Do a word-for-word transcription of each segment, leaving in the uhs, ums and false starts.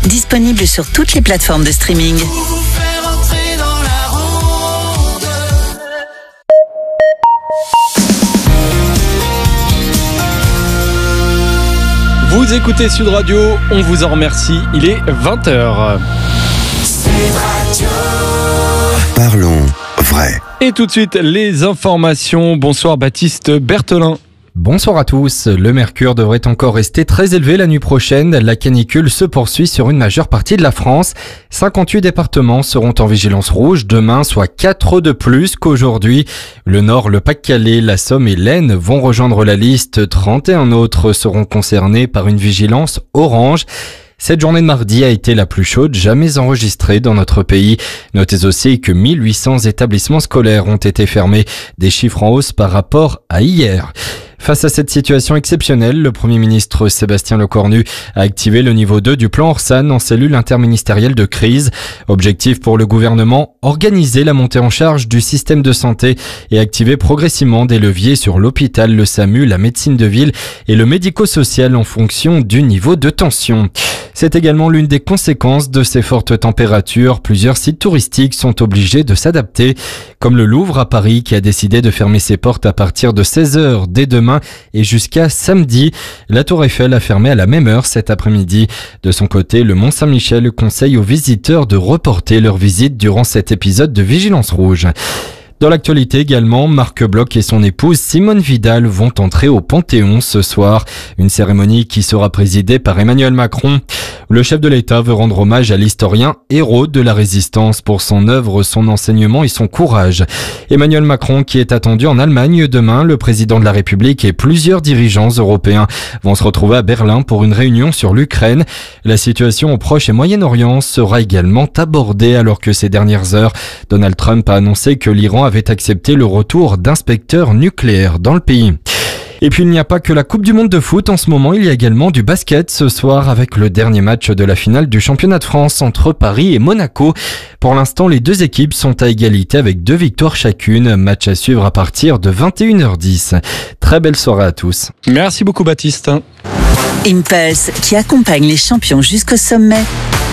Disponible sur toutes les plateformes de streaming. Vous écoutez Sud Radio, on vous en remercie, il est vingt heures. Parlons vrai. Et tout de suite, les informations. Bonsoir Baptiste Berthelin. Bonsoir à tous. Le mercure devrait encore rester très élevé la nuit prochaine. La canicule se poursuit sur une majeure partie de la France. cinquante-huit départements seront en vigilance rouge demain, soit quatre de plus qu'aujourd'hui. Le Nord, le Pas-de-Calais, la Somme et l'Aisne vont rejoindre la liste. trente et un autres seront concernés par une vigilance orange. Cette journée de mardi a été la plus chaude jamais enregistrée dans notre pays. Notez aussi que mille huit cents établissements scolaires ont été fermés, des chiffres en hausse par rapport à hier. Face à cette situation exceptionnelle, le Premier ministre Sébastien Lecornu a activé le niveau deux du plan Orsan en cellule interministérielle de crise. Objectif pour le gouvernement, organiser la montée en charge du système de santé et activer progressivement des leviers sur l'hôpital, le SAMU, la médecine de ville et le médico-social en fonction du niveau de tension. C'est également l'une des conséquences de ces fortes températures. Plusieurs sites touristiques sont obligés de s'adapter, comme le Louvre à Paris qui a décidé de fermer ses portes à partir de seize heures dès demain et jusqu'à samedi. La Tour Eiffel a fermé à la même heure cet après-midi. De son côté, le Mont-Saint-Michel conseille aux visiteurs de reporter leur visite durant cet épisode de Vigilance Rouge. Dans l'actualité également, Marc Bloch et son épouse Simone Vidal vont entrer au Panthéon ce soir. Une cérémonie qui sera présidée par Emmanuel Macron. Le chef de l'État veut rendre hommage à l'historien héros de la résistance pour son œuvre, son enseignement et son courage. Emmanuel Macron qui est attendu en Allemagne demain, le président de la République et plusieurs dirigeants européens vont se retrouver à Berlin pour une réunion sur l'Ukraine. La situation au Proche et Moyen-Orient sera également abordée alors que ces dernières heures, Donald Trump a annoncé que l'Iran avait accepté le retour d'inspecteurs nucléaires dans le pays. Et puis il n'y a pas que la Coupe du Monde de foot en ce moment, il y a également du basket ce soir avec le dernier match de la finale du championnat de France entre Paris et Monaco. Pour l'instant, les deux équipes sont à égalité avec deux victoires chacune. Match à suivre à partir de vingt et une heures dix. Très belle soirée à tous. Merci beaucoup Baptiste. Impulse, qui accompagne les champions jusqu'au sommet,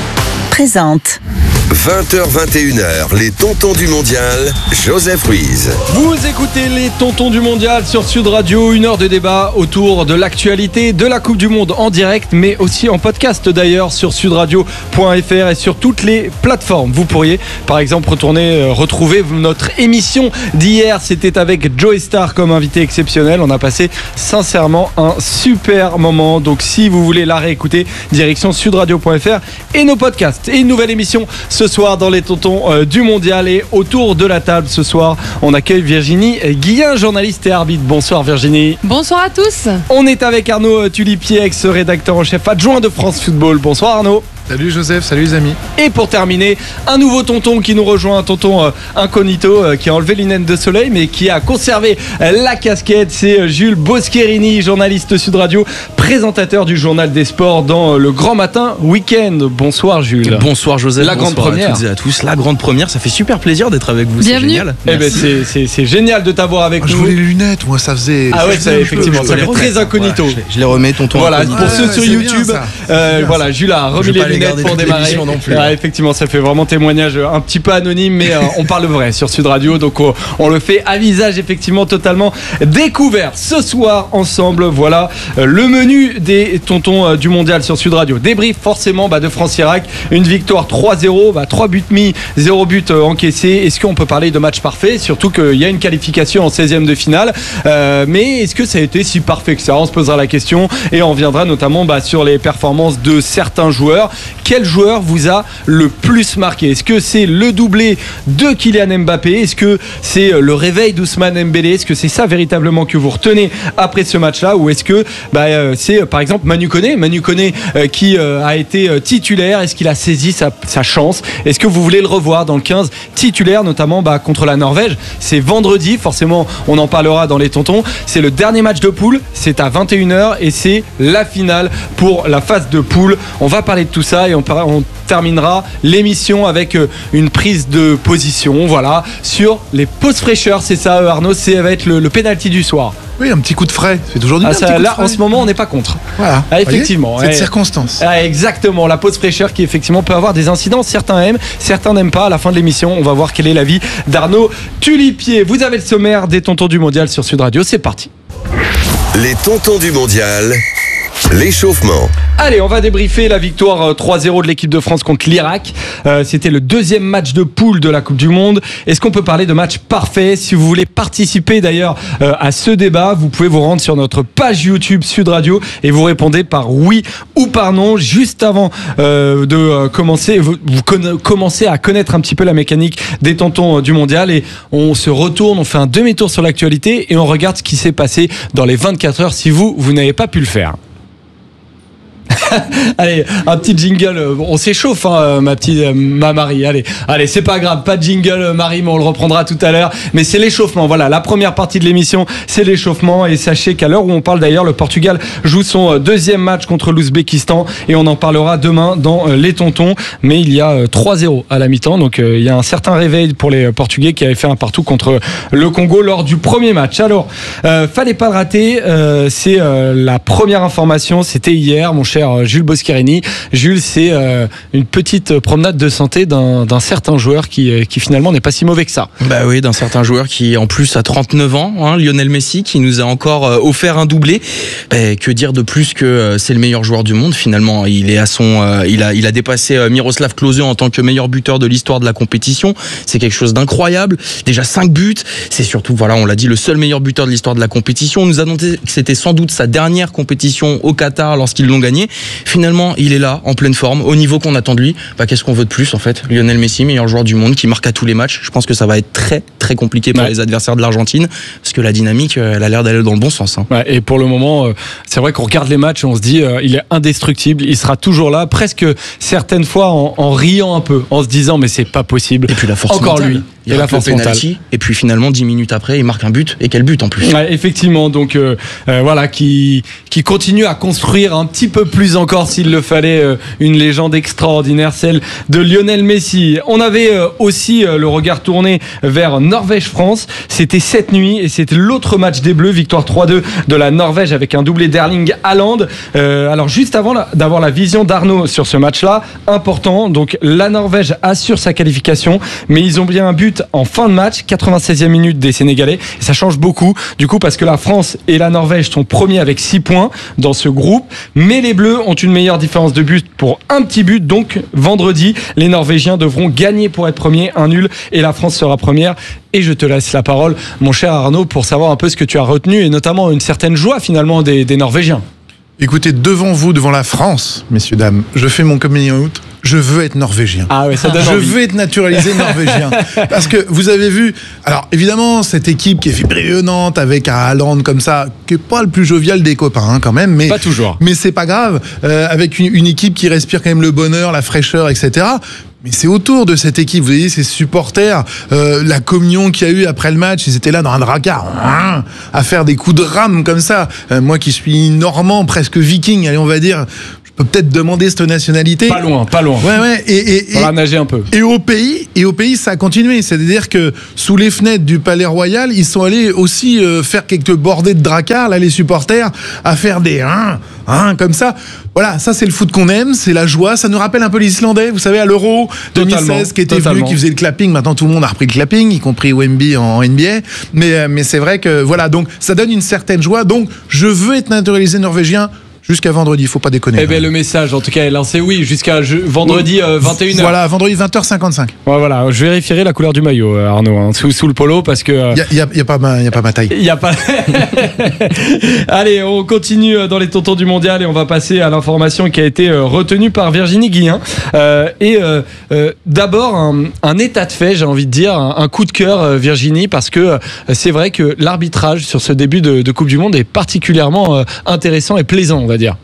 présente. vingt heures vingt et une heures, les tontons du mondial, Joseph Ruiz. Vous écoutez les tontons du mondial sur Sud Radio, une heure de débat autour de l'actualité de la Coupe du Monde en direct, mais aussi en podcast d'ailleurs sur sudradio point f r et sur toutes les plateformes. Vous pourriez par exemple retourner euh, retrouver notre émission d'hier, c'était avec Joey Star comme invité exceptionnel. On a passé sincèrement un super moment, donc si vous voulez la réécouter, direction sudradio point f r et nos podcasts. Et une nouvelle émission ce soir dans les tontons euh, du mondial, et autour de la table ce soir on accueille Virginie Guillen, journaliste et arbitre. Bonsoir Virginie. Bonsoir à tous. On est avec Arnaud Tulipier, ex-rédacteur en chef adjoint de France Football. Bonsoir Arnaud. Salut Joseph, salut les amis. Et pour terminer, un nouveau tonton qui nous rejoint, un tonton euh, incognito euh, qui a enlevé les lunettes de soleil mais qui a conservé euh, la casquette. C'est euh, Jules Boscherini, journaliste Sud Radio, présentateur du journal des sports dans euh, le Grand Matin Week-end. Bonsoir Jules. Bonsoir Joseph. La grande première. À toutes et à tous. La grande première, ça fait super plaisir d'être avec vous. Bienvenue. C'est génial. Eh ben c'est, c'est, c'est génial de t'avoir avec Ah, je nous. voulais les lunettes, moi ça faisait. Ah ouais, ça, faisait effectivement, ça fait très incognito. Voilà, je, les, je les remets, tonton. Voilà, incognito. pour ceux Ouais, sur c'est YouTube, bien, ça. euh, C'est bien, voilà, ça. Jules a remis Je vais les pas les lunettes garder pour toute démarrer. l'émission non plus. Ah, effectivement, ça fait vraiment témoignage un petit peu anonyme, mais euh, on parle vrai sur Sud Radio, donc on, on le fait à visage effectivement totalement découvert. Ce soir ensemble, voilà euh, le menu des tontons euh, du mondial sur Sud Radio. Débrief forcément bah, de France-Irak, une victoire trois zéro, bah, trois buts mis, zéro but euh, encaissé. Est-ce qu'on peut parler de match parfait, surtout qu'il y a une qualification en seizième de finale, euh, mais est-ce que ça a été si parfait que ça? On se posera la question et on reviendra notamment bah, sur les performances de certains joueurs. Quel joueur vous a le plus marqué? Est-ce que c'est le doublé de Kylian Mbappé? Est-ce que c'est le réveil d'Ousmane Dembélé? Est-ce que c'est ça véritablement que vous retenez après ce match-là? Ou est-ce que bah, euh, c'est par exemple Manu Koné, Manu Koné euh, qui euh, a été euh, titulaire? Est-ce qu'il a saisi sa, sa chance? Est-ce que vous voulez le revoir dans le quinze titulaire, notamment bah, contre la Norvège? C'est vendredi, forcément on en parlera dans les tontons. C'est le dernier match de poule, c'est à vingt et une heures et c'est la finale pour la phase de poule. On va parler de tout ça et on, par- on terminera l'émission avec une prise de position, voilà, sur les pauses fraîcheurs. C'est ça Arnaud, c'est va être le, le penalty du soir. Oui, un petit coup de frais, c'est toujours du Ah, bien, un ça, petit coup de là, frais. en ce moment, on n'est pas contre. Voilà. Ah, effectivement. Voyez, cette Ouais. circonstance. Ah, exactement, la pause fraîcheur qui effectivement peut avoir des incidents. Certains aiment, certains n'aiment pas. À la fin de l'émission, on va voir quel est l'avis d'Arnaud Tulipier. Vous avez le sommaire des Tontons du Mondial sur Sud Radio. C'est parti. Les tontons du mondial, l'échauffement. Allez, on va débriefer la victoire trois zéro de l'équipe de France contre l'Irak. Euh, c'était le deuxième match de poule de la Coupe du Monde. Est-ce qu'on peut parler de match parfait? Si vous voulez participer d'ailleurs euh, à ce débat, vous pouvez vous rendre sur notre page YouTube Sud Radio et vous répondez par oui ou par non. Juste avant euh, de euh, commencer, vous, vous conna- commencez à connaître un petit peu la mécanique des Tontons euh, du Mondial et on se retourne, on fait un demi-tour sur l'actualité et on regarde ce qui s'est passé dans les vingt-quatre heures si vous, vous n'avez pas pu le faire. Allez, un petit jingle. On s'échauffe, hein, ma petite, ma Marie. Allez, allez, c'est pas grave, pas de jingle, Marie, mais on le reprendra tout à l'heure. Mais c'est l'échauffement. Voilà, la première partie de l'émission, c'est l'échauffement. Et sachez qu'à l'heure où on parle d'ailleurs, le Portugal joue son deuxième match contre l'Ouzbékistan et on en parlera demain dans les Tontons. Mais il y a trois zéro à la mi-temps, donc il y a un certain réveil pour les Portugais qui avaient fait un partout contre le Congo lors du premier match. Alors, euh, fallait pas le rater. Euh, c'est euh, la première information. C'était hier, mon cher Jules Boschirini. Jules, c'est euh, une petite promenade de santé d'un, d'un certain joueur qui, qui finalement n'est pas si mauvais que ça. Bah oui, d'un certain joueur qui en plus a trente-neuf ans, hein, Lionel Messi, qui nous a encore euh, offert un doublé. Bah, que dire de plus que euh, c'est le meilleur joueur du monde finalement. Il est à son, euh, il a, il a dépassé euh, Miroslav Klose en tant que meilleur buteur de l'histoire de la compétition. C'est quelque chose d'incroyable. Déjà cinq buts. C'est surtout, voilà, on l'a dit, le seul meilleur buteur de l'histoire de la compétition. On nous a annoncé que c'était sans doute sa dernière compétition au Qatar lorsqu'ils l'ont gagné. Finalement, il est là, en pleine forme, au niveau qu'on attend de lui. Bah, qu'est-ce qu'on veut de plus, en fait? Lionel Messi, meilleur joueur du monde, qui marque à tous les matchs. Je pense que ça va être très, très compliqué pour ouais. les adversaires de l'Argentine, parce que la dynamique, elle a l'air d'aller dans le bon sens. Hein. Ouais, et pour le moment, euh, c'est vrai qu'on regarde les matchs et on se dit, euh, il est indestructible, il sera toujours là, presque certaines fois en, en riant un peu, en se disant, mais c'est pas possible. Et puis la force Encore mentale. lui. Il et la force mentale. Et puis finalement, dix minutes après, il marque un but. Et quel but en plus. Ouais, effectivement, donc euh, euh, voilà, qui, qui continue à construire un petit peu plus encore s'il le fallait, euh, une légende extraordinaire, celle de Lionel Messi. On avait euh, aussi euh, le regard tourné vers Norvège-France. C'était cette nuit et c'était l'autre match des Bleus, victoire trois deux de la Norvège avec un doublé d'Erling Haaland. Euh, alors juste avant la, d'avoir la vision d'Arnaud sur ce match-là, important, donc la Norvège assure sa qualification, mais ils ont bien un but en fin de match, quatre-vingt-seizième minute des Sénégalais, et ça change beaucoup du coup parce que la France et la Norvège sont premiers avec six points dans ce groupe, mais les Bleus ont une meilleure différence de but pour un petit but, donc vendredi les Norvégiens devront gagner pour être premiers, un nul et la France sera première. Et je te laisse la parole, mon cher Arnaud, pour savoir un peu ce que tu as retenu et notamment une certaine joie finalement des, des Norvégiens. Écoutez, devant vous, devant la France, messieurs, dames, je fais mon coming out. Je veux être norvégien. Ah ouais, ça donne je envie. veux être naturalisé norvégien. Parce que vous avez vu, alors évidemment, cette équipe qui est vibrillante avec un Haaland comme ça, qui est pas le plus jovial des copains hein, quand même, mais pas toujours. Mais c'est pas grave. Euh, avec une, une équipe qui respire quand même le bonheur, la fraîcheur, et cetera. Mais c'est autour de cette équipe, vous voyez, ces supporters, euh, la communion qu'il y a eu après le match, ils étaient là dans un dracard, hein, à faire des coups de rame comme ça. Euh, moi qui suis normand, presque viking, allez, on va dire, je peux peut-être demander cette nationalité. Pas loin, pas loin. Ouais, ouais. Et, et, on va nager un peu. Et au pays, et au pays, ça a continué. C'est-à-dire que sous les fenêtres du Palais Royal, ils sont allés aussi euh, faire quelques bordées de dracard, là, les supporters, à faire des hein, hein, comme ça. Voilà, ça c'est le foot qu'on aime, c'est la joie. Ça nous rappelle un peu les Islandais, vous savez, à l'Euro deux mille seize, qui était venu, qui faisait le clapping. Maintenant, tout le monde a repris le clapping, y compris Wemby en N B A. Mais, mais c'est vrai que, voilà, donc ça donne une certaine joie. Donc, je veux être naturalisé norvégien. Jusqu'à vendredi, il ne faut pas déconner. Eh bien, le message, en tout cas, est lancé, oui, jusqu'à je, vendredi euh, vingt et une heures. Voilà, vendredi vingt heures cinquante-cinq. Ouais, voilà, je vérifierai la couleur du maillot, Arnaud, hein, sous, sous le polo, parce que... Il n'y a, y a, y a, pas ma, y a pas ma taille. Il n'y a pas... Allez, on continue dans les Tontons du Mondial et on va passer à l'information qui a été retenue par Virginie Guillen. Euh, et euh, euh, d'abord, un, un état de fait, j'ai envie de dire, un, un coup de cœur, Virginie, parce que euh, c'est vrai que l'arbitrage sur ce début de, de Coupe du Monde est particulièrement euh, intéressant et plaisant, on va dire.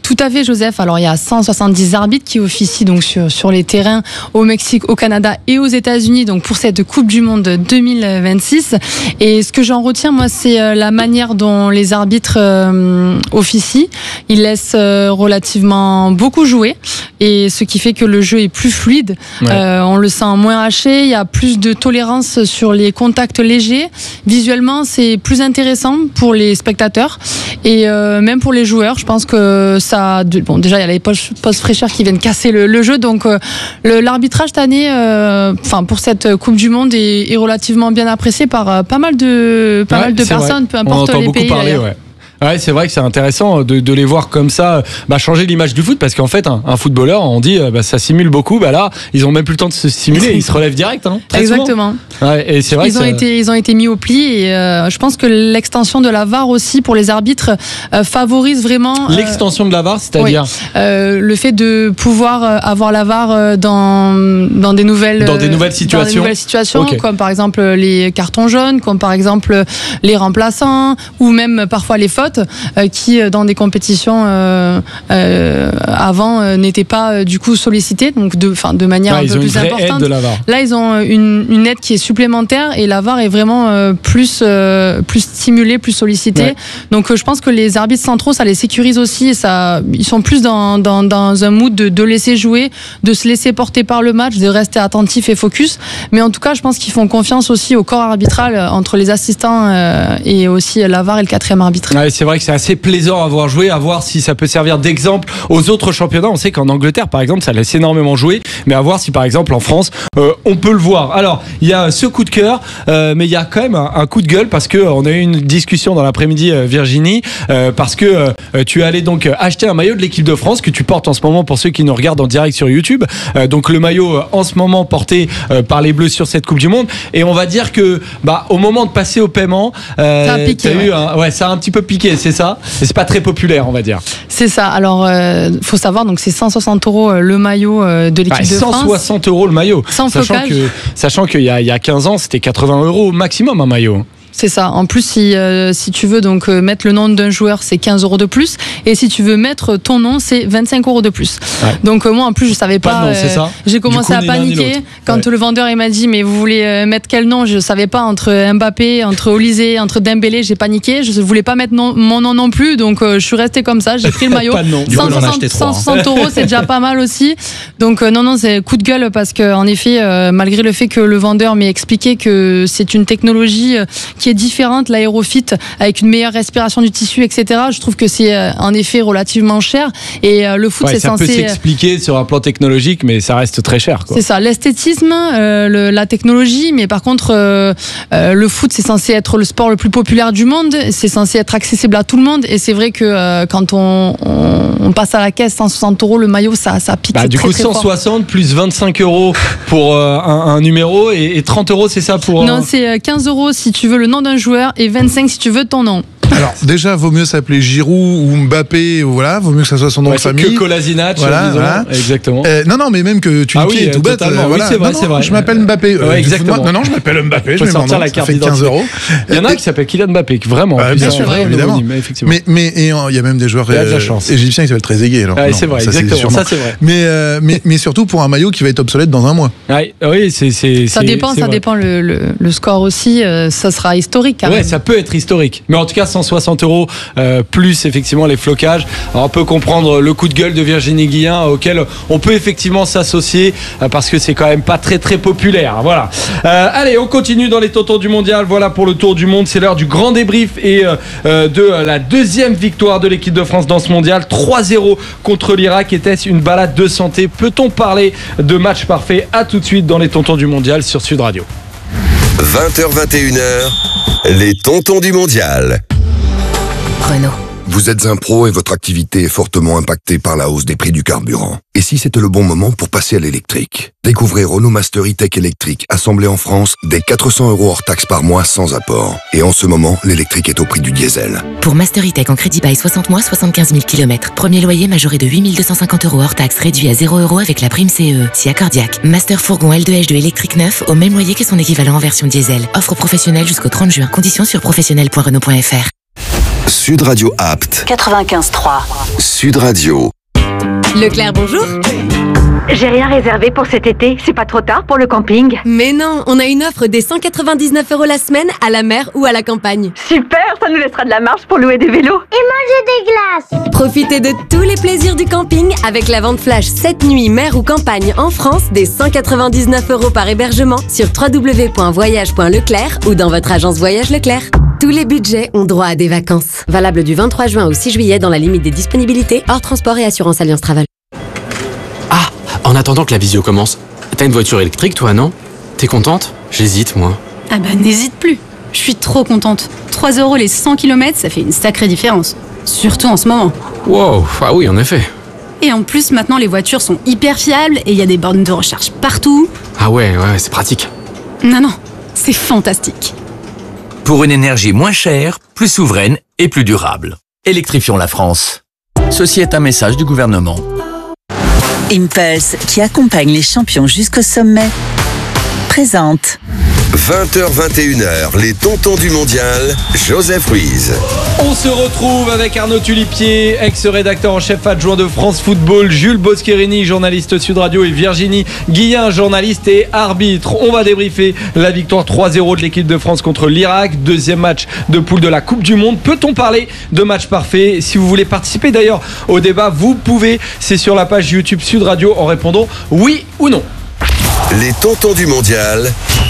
Tout à fait, Joseph. Alors, il y a cent soixante-dix arbitres qui officient donc sur, sur les terrains au Mexique, au Canada et aux États-Unis, donc pour cette Coupe du Monde deux mille vingt-six. Et ce que j'en retiens, moi, c'est la manière dont les arbitres euh, officient. Ils laissent euh, relativement beaucoup jouer, et ce qui fait que le jeu est plus fluide. Ouais. Euh, on le sent moins haché. Il y a plus de tolérance sur les contacts légers. Visuellement, c'est plus intéressant pour les spectateurs et euh, même pour les joueurs. Je pense que ça, bon, déjà il y a les postes fraîcheurs qui viennent casser le, le jeu, donc euh, le, l'arbitrage cette année, enfin euh, pour cette Coupe du Monde est, est relativement bien apprécié par euh, pas mal de pas ouais, mal de personnes, vrai. Peu importe On entend les beaucoup pays. Parler, ouais. Ouais, c'est vrai que c'est intéressant de, de les voir comme ça, bah, changer l'image du foot, parce qu'en fait, un, un footballeur, on dit, bah, ça simule beaucoup. Bah là, ils ont même plus le temps de se simuler, ils se relèvent direct. Hein, Exactement. Ouais, et c'est vrai ils que ont ça... été, ils ont été mis au pli, et euh, je pense que l'extension de la V A R aussi pour les arbitres euh, favorise vraiment. Euh, l'extension de la V A R, c'est-à-dire oui, euh, le fait de pouvoir avoir la V A R dans dans des nouvelles dans des nouvelles situations, dans des nouvelles situations, okay. comme par exemple les cartons jaunes, comme par exemple les remplaçants, ou même parfois les fautes, euh, qui dans des compétitions euh, euh, avant euh, n'étaient pas euh, du coup sollicités, donc de, enfin, de manière ouais, un peu plus importante. Aide de la V A R. Là, ils ont une, une aide qui est supplémentaire, et la V A R est vraiment euh, plus euh, plus stimulée, plus sollicitée. Ouais. Donc, euh, je pense que les arbitres centraux, ça les sécurise aussi, et ça, ils sont plus dans dans, dans un mood de, de laisser jouer, de se laisser porter par le match, de rester attentif et focus. Mais en tout cas, je pense qu'ils font confiance aussi au corps arbitral euh, entre les assistants euh, et aussi la V A R et le quatrième arbitre. Ouais, c'est vrai que c'est assez plaisant à voir jouer, à voir si ça peut servir d'exemple aux autres championnats. On sait qu'en Angleterre, par exemple, ça laisse énormément jouer, mais à voir si, par exemple, en France, euh, on peut le voir. Alors, il y a ce coup de cœur, euh, mais il y a quand même un, un coup de gueule, parce que euh, on a eu une discussion dans l'après-midi, euh, Virginie, euh, parce que euh, tu es allé donc acheter un maillot de l'équipe de France que tu portes en ce moment, pour ceux qui nous regardent en direct sur YouTube. Euh, donc le maillot euh, en ce moment porté euh, par les Bleus sur cette Coupe du Monde. Et on va dire que, bah, au moment de passer au paiement, euh, ça a piqué. T'as ouais. eu un, ouais, ça a un petit peu piqué, c'est ça. Et c'est pas très populaire, on va dire. C'est ça. Alors, euh, faut savoir, donc c'est cent soixante euros le maillot euh, de l'équipe bah, de France. cent soixante euros le maillot. Sans sachant flocage. que, sachant qu'il y a, il y a quinze ans, c'était quatre-vingts euros au maximum un maillot. C'est ça. En plus, si, euh, si tu veux donc euh, mettre le nom d'un joueur, c'est quinze euros de plus. Et si tu veux mettre ton nom, c'est vingt-cinq euros de plus. Ouais. Donc euh, moi, en plus, je savais pas. pas nom, euh, j'ai commencé coup, à paniquer quand ouais. le vendeur il m'a dit, mais vous voulez euh, mettre quel nom? Je savais pas, entre Mbappé, entre Olysée, entre Dembélé. J'ai paniqué. Je voulais pas mettre non, mon nom non plus. Donc euh, je suis restée comme ça. J'ai pris le maillot. cent soixante, cent soixante euros, c'est déjà pas mal aussi. Donc euh, non, non, c'est coup de gueule, parce que en effet, euh, malgré le fait que le vendeur m'ait expliqué que c'est une technologie euh, qui est différente, là, Aérofit, avec une meilleure respiration du tissu, et cetera. Je trouve que c'est euh, en effet relativement cher, et euh, le foot ouais, c'est ça censé. Ça peut s'expliquer sur un plan technologique, mais ça reste très cher, quoi. C'est ça, l'esthétisme, euh, le, la technologie, mais par contre euh, euh, le foot c'est censé être le sport le plus populaire du monde, c'est censé être accessible à tout le monde, et c'est vrai que euh, quand on, on, on passe à la caisse cent soixante euros le maillot, ça, ça pique. Bah, du très, coup très cent soixante fort. Plus vingt-cinq euros pour euh, un, un numéro, et, et trente euros, c'est ça pour. Non, un... c'est quinze euros si tu veux le nom d'un joueur, et vingt-cinq si tu veux ton nom. Alors déjà, vaut mieux s'appeler Giroud ou Mbappé, ou voilà, vaut mieux que ça soit son nom ouais, de famille. Que Kolasinac, voilà, disons. Voilà. Exactement. Euh, non, non, mais même que tu ah le oui, pied tout bête. Euh, voilà. Oui, c'est vrai, non, c'est vrai. Je m'appelle Mbappé. Ouais, exactement. Non, non, je m'appelle Mbappé. Je vais sortir mon nom, la carte ça fait quinze euros. Il y en a un qui s'appelle Kylian Mbappé, vraiment. Bah, bien sûr, vrai, évidemment. Anonyme, effectivement. Mais, mais et il y a même des joueurs euh, égyptiens qui s'appellent Trezeguet. Alors, ouais, c'est vrai, ça, exactement. Ça, c'est vrai. Mais, euh, mais, mais surtout pour un maillot qui va être obsolète dans un mois. Ouais, oui, c'est, c'est, ça c'est, dépend, c'est ça vrai. dépend le, le, le score aussi. Euh, ça sera historique. Quand ouais, même. ça peut être historique. Mais en tout cas, cent soixante euros euh, plus effectivement les flocages. Alors, on peut comprendre le coup de gueule de Virginie Guillen, auquel on peut effectivement s'associer, euh, parce que c'est quand même pas très très populaire. Voilà. Euh, allez, on continue dans les tontons du mondial. Voilà pour le tour du monde. C'est l'heure du grand débrief et euh, de la deuxième victoire de l'équipe de France dans ce mondial. trois zéro contre l'Irak. Était-ce une balade de santé? Peut-on parler de match parfait? À tout de suite dans les tontons du mondial sur Sud Radio. vingt heures vingt et une heures, les tontons du mondial. Renault. Vous êtes un pro et votre activité est fortement impactée par la hausse des prix du carburant. Et si c'était le bon moment pour passer à l'électrique? Découvrez Renault Master E-Tech électrique, assemblé en France, dès quatre cents euros hors taxe par mois sans apport. Et en ce moment, l'électrique est au prix du diesel. Pour Master E-Tech en crédit bail soixante mois, soixante-quinze mille kilomètres. Premier loyer majoré de huit mille deux cent cinquante euros hors taxe, réduit à zéro euros avec la prime C E E. Si accordiaque. Master fourgon L deux H deux électrique neuf au même loyer que son équivalent en version diesel. Offre professionnelle jusqu'au trente juin. Conditions sur professionnel point renault point f r. Sud Radio Apt. quatre-vingt-quinze trois. Sud Radio. Leclerc, bonjour. J'ai rien réservé pour cet été, c'est pas trop tard pour le camping? Mais non, on a une offre des cent quatre-vingt-dix-neuf euros la semaine à la mer ou à la campagne. Super, ça nous laissera de la marge pour louer des vélos. Et manger des glaces. Profitez de tous les plaisirs du camping avec la vente flash sept nuits mer ou campagne en France des cent quatre-vingt-dix-neuf euros par hébergement sur w w w point voyage point leclerc ou dans votre agence Voyage Leclerc. Tous les budgets ont droit à des vacances. Valable du vingt-trois juin au six juillet dans la limite des disponibilités hors transport et assurance Alliance Travel. Ah, en attendant que la visio commence, t'as une voiture électrique toi, non? T'es contente? J'hésite moi. Ah bah n'hésite plus, je suis trop contente. trois euros les cent kilomètres, ça fait une sacrée différence. Surtout en ce moment. Wow, ah oui en effet. Et en plus maintenant les voitures sont hyper fiables et il y a des bornes de recharge partout. Ah ouais, ouais, c'est pratique. Non, non, c'est fantastique. Pour une énergie moins chère, plus souveraine et plus durable. Électrifions la France. Ceci est un message du gouvernement. Impulse, qui accompagne les champions jusqu'au sommet, présente. vingt heures vingt et une heures, les tontons du mondial, Joseph Ruiz. On se retrouve avec Arnaud Tulipier, ex-rédacteur en chef adjoint de France Football, Jules Boscherini, journaliste Sud Radio, et Virginie Guillen, journaliste et arbitre. On va débriefer la victoire trois zéro de l'équipe de France contre l'Irak, deuxième match de poule de la Coupe du Monde. Peut-on parler de match parfait? Si vous voulez participer d'ailleurs au débat, vous pouvez. C'est sur la page YouTube Sud Radio en répondant oui ou non. Les tontons du mondial.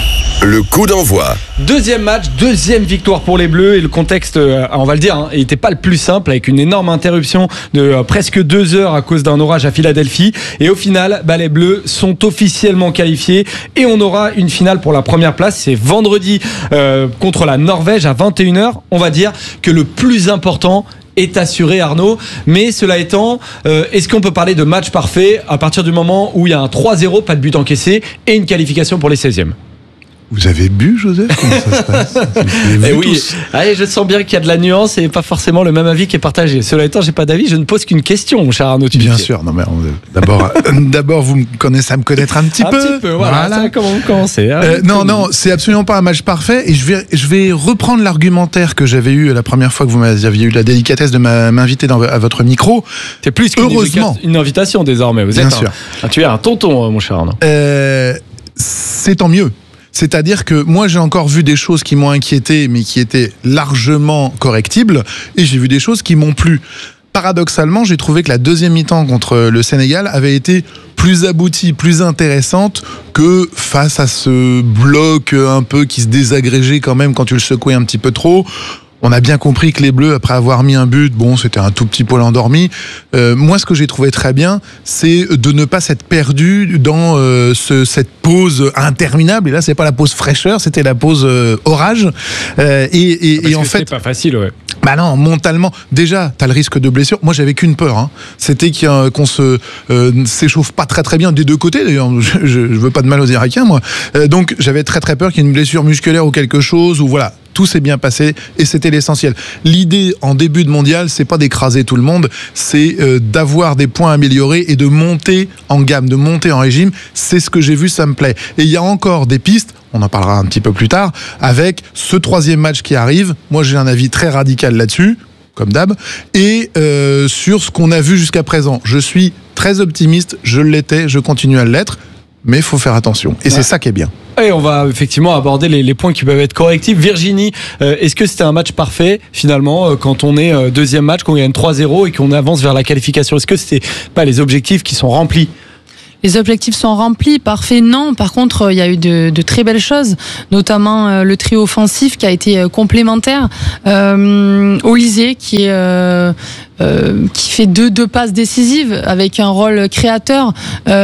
Le coup d'envoi. Deuxième match, deuxième victoire pour les Bleus, et le contexte, euh, on va le dire, hein, n'était pas le plus simple, avec une énorme interruption de euh, presque deux heures à cause d'un orage à Philadelphie. Et au final, bah, les Bleus sont officiellement qualifiés et on aura une finale pour la première place. C'est vendredi euh, contre la Norvège à vingt et une heures. On va dire que le plus important est assuré, Arnaud. Mais cela étant, euh, est-ce qu'on peut parler de match parfait à partir du moment où il y a un trois zéro, pas de but encaissé, et une qualification pour les seizièmes? Vous avez bu, Joseph? Comment ça se passe? Eh oui, allez, je sens bien qu'il y a de la nuance et pas forcément le même avis qui est partagé. Cela étant, j'ai pas d'avis, je ne pose qu'une question, mon cher Arnaud. Bien sûr, non mais on, d'abord, d'abord vous me connaissez à me connaître un petit un peu. Un petit peu, voilà. voilà. Ça, comment vous commencez hein, euh, Non, non, c'est absolument pas un match parfait. Et je vais, je vais reprendre l'argumentaire que j'avais eu la première fois que vous m'aviez eu la délicatesse de m'inviter dans, à votre micro. C'est plus qu'une heureusement une invitation désormais. Vous êtes bien sûr. Un, tu es un tonton, mon cher Arnaud. Euh, c'est tant mieux. C'est-à-dire que moi, j'ai encore vu des choses qui m'ont inquiété, mais qui étaient largement correctibles, et j'ai vu des choses qui m'ont plu. Paradoxalement, j'ai trouvé que la deuxième mi-temps contre le Sénégal avait été plus aboutie, plus intéressante que face à ce bloc un peu qui se désagrégeait quand même quand tu le secouais un petit peu trop. On a bien compris que les Bleus, après avoir mis un but, bon, c'était un tout petit peu endormi. Euh, moi, ce que j'ai trouvé très bien, c'est de ne pas s'être perdu dans euh, ce, cette pause interminable. Et là, c'est pas la pause fraîcheur, c'était la pause euh, orage. Euh, et, et, Parce et en que fait, c'est pas facile, ouais. Bah non, mentalement, déjà, t'as le risque de blessure. Moi, j'avais qu'une peur, hein. C'était qu'on se euh, s'échauffe pas très très bien des deux côtés. D'ailleurs, je, je, je veux pas de mal aux Irakiens, moi. Euh, donc, j'avais très très peur qu'il y ait une blessure musculaire ou quelque chose. Ou voilà, tout s'est bien passé et c'était l'essentiel. L'idée en début de mondial, c'est pas d'écraser tout le monde, c'est euh, d'avoir des points améliorés et de monter en gamme, de monter en régime. C'est ce que j'ai vu, ça me plaît. Et il y a encore des pistes. On en parlera un petit peu plus tard, avec ce troisième match qui arrive. Moi, j'ai un avis très radical là-dessus, comme d'hab, et euh, sur ce qu'on a vu jusqu'à présent. Je suis très optimiste, je l'étais, je continue à l'être, mais il faut faire attention. Et ouais. C'est ça qui est bien. Et on va effectivement aborder les, les points qui peuvent être correctifs. Virginie, euh, est-ce que c'était un match parfait, finalement, euh, quand on est euh, deuxième match, qu'on gagne trois zéro et qu'on avance vers la qualification? Est-ce que c'était pas les objectifs qui sont remplis? Les objectifs sont remplis, parfait, non. Par contre, il y a eu de, de très belles choses, notamment euh, le trio offensif qui a été euh, complémentaire. Euh, Olysée qui est euh, euh, qui fait deux deux passes décisives avec un rôle créateur.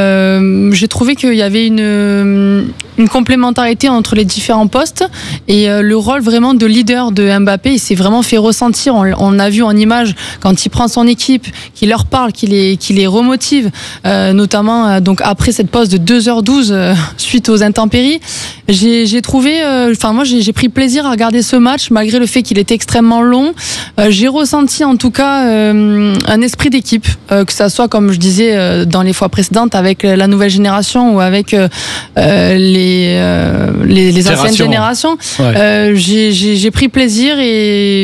Euh, j'ai trouvé qu'il y avait une une complémentarité entre les différents postes et euh, le rôle vraiment de leader de Mbappé, il s'est vraiment fait ressentir. On, on a vu en image quand il prend son équipe, qu'il leur parle, qu'il les qu'il les remotive, euh, notamment. Euh, Donc après cette pause de deux heures douze euh, suite aux intempéries, j'ai, j'ai trouvé, enfin euh, moi j'ai, j'ai pris plaisir à regarder ce match malgré le fait qu'il était extrêmement long. Euh, j'ai ressenti en tout cas euh, un esprit d'équipe, euh, que ça soit comme je disais euh, dans les fois précédentes avec la nouvelle génération ou avec euh, les, euh, les les anciennes générations. Ouais. Euh, j'ai, j'ai, j'ai pris plaisir et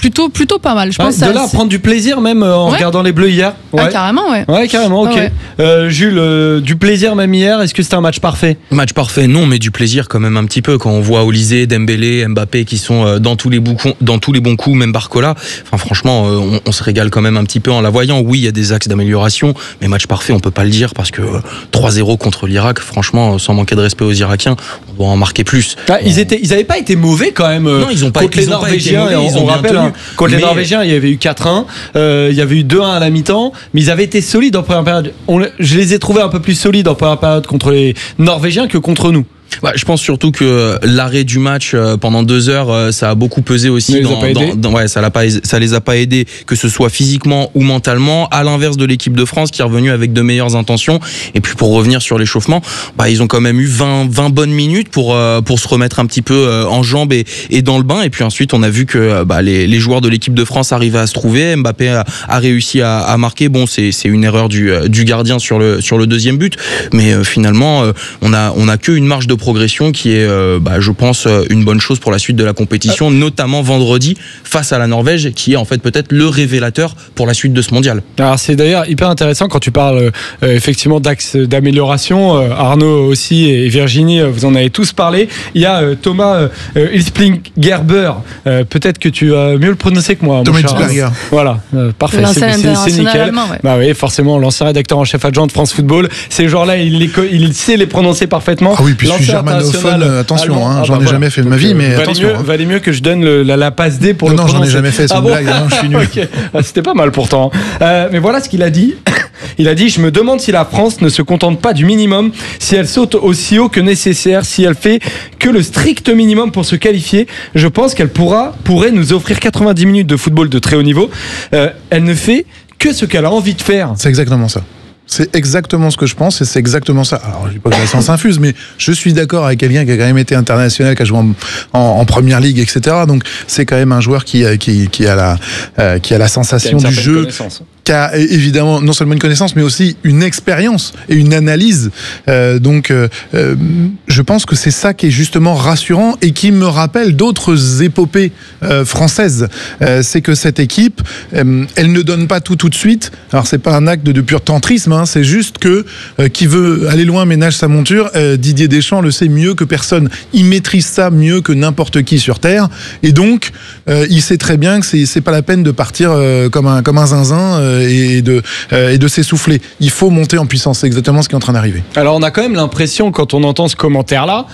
plutôt, plutôt pas mal. Je Ouais, pense de ça, là à c'est- prendre du plaisir même euh, en Ouais. regardant les Bleus hier. Ah, carrément, ouais. Ouais, carrément, ok. Ah ouais. Euh, Jules, euh, du plaisir même hier, est-ce que c'était un match parfait? Match parfait, non, mais du plaisir quand même un petit peu quand on voit Olysée, Dembélé, Mbappé qui sont euh, dans tous les bons coups, dans tous les bons coups, même Barcola. Enfin, franchement, euh, on, on se régale quand même un petit peu en la voyant. Oui, il y a des axes d'amélioration, mais match parfait, on peut pas le dire parce que euh, trois zéro contre l'Irak, franchement, sans manquer de respect aux Irakiens, on doit en marquer plus. Ah, ils étaient, ils avaient pas été mauvais quand même. euh, Non, ils ont pas- contre ils les ont pas été Norvégiens. mauvais, et on, ils ont on bien rappelle, tenu. hein, contre les Mais- Norvégiens, il y avait eu quatre un, euh, il y avait eu deux un à la mi-temps, mais ils avaient été solides en première période. On, je les ai trouvés un peu plus solides en première période contre les Norvégiens que contre nous. Bah, je pense surtout que l'arrêt du match euh, pendant deux heures, euh, ça a beaucoup pesé aussi. Ça les a dans, pas aidés. dans- dans- ouais, ça, l'a pas, ça les a pas aidés, que ce soit physiquement ou mentalement. À l'inverse de l'équipe de France qui est revenue avec de meilleures intentions. Et puis pour revenir sur l'échauffement, bah, ils ont quand même eu vingt, vingt bonnes minutes pour euh, pour se remettre un petit peu euh, en jambes et, et dans le bain. Et puis ensuite, on a vu que euh, bah, les, les joueurs de l'équipe de France arrivaient à se trouver. Mbappé a, a réussi à, à marquer. Bon, c'est, c'est une erreur du, euh, du gardien sur le sur le deuxième but, mais euh, finalement, euh, on a on a que une marge de progression qui est Euh, bah, je pense euh, une bonne chose pour la suite de la compétition, notamment vendredi face à la Norvège, qui est en fait peut-être le révélateur pour la suite de ce mondial. Alors c'est d'ailleurs hyper intéressant quand tu parles euh, effectivement d'axes d'amélioration. Euh, Arnaud aussi et Virginie, euh, vous en avez tous parlé. Il y a euh, Thomas euh, Hilsplinger-Gerber. Euh, peut-être que tu as mieux le prononcé que moi. mon Thomas cher Arnaud. Hilsplinger. Voilà, euh, parfait. L'ancien C'est, c'est- c'est international nickel. allemand, ouais. Bah oui, forcément, l'ancien rédacteur en chef adjoint de France Football. Ces gens-là, il, les co- il sait les prononcer parfaitement. Ah oui, puis je suis L'ancien germanophone, international euh, attention, allemand. hein, Ah j'en bah ai voilà. jamais fait de ma Donc, vie, euh, mais valait attention, mieux, hein. valait mieux que je donne le- la, la passe D pour Non, le non, j'en ai prononcer. jamais fait, c'est Ah une bon blague, hein, je suis nul. Ok. Ah, c'était pas mal pourtant. Euh, mais voilà ce qu'il a dit. Il a dit: je me demande si la France ne se contente pas du minimum, si elle saute aussi haut que nécessaire, si elle fait que le strict minimum pour se qualifier. Je pense qu'elle pourra, pourrait nous offrir quatre-vingt-dix minutes de football de très haut niveau. Euh, elle ne fait que ce qu'elle a envie de faire. C'est exactement ça. C'est exactement ce que je pense et c'est exactement ça. Alors, je dis pas que la science infuse, mais je suis d'accord avec quelqu'un qui a quand même été international, qui a joué en, en, en première ligue, et cetera. Donc, c'est quand même un joueur qui, qui, qui a la, euh, qui a la sensation Qui a une du certaine jeu, connaissance. qui a évidemment non seulement une connaissance, mais aussi une expérience et une analyse. Euh, donc, euh, euh, je pense que c'est ça qui est justement rassurant et qui me rappelle d'autres épopées euh, françaises. Euh, c'est que cette équipe, euh, elle ne donne pas tout tout de suite. Alors, c'est pas un acte de, de pur tantrisme, hein, c'est juste que euh, qui veut aller loin ménage sa monture. Euh, Didier Deschamps le sait mieux que personne. Il maîtrise ça mieux que n'importe qui sur terre. Et donc, euh, il sait très bien que c'est c'est pas la peine de partir euh, comme un comme un zinzin. Euh, et de, euh, et de s'essouffler. Il faut monter en puissance, c'est exactement ce qui est en train d'arriver. Alors on a quand même l'impression, quand on entend ce commentaire-là,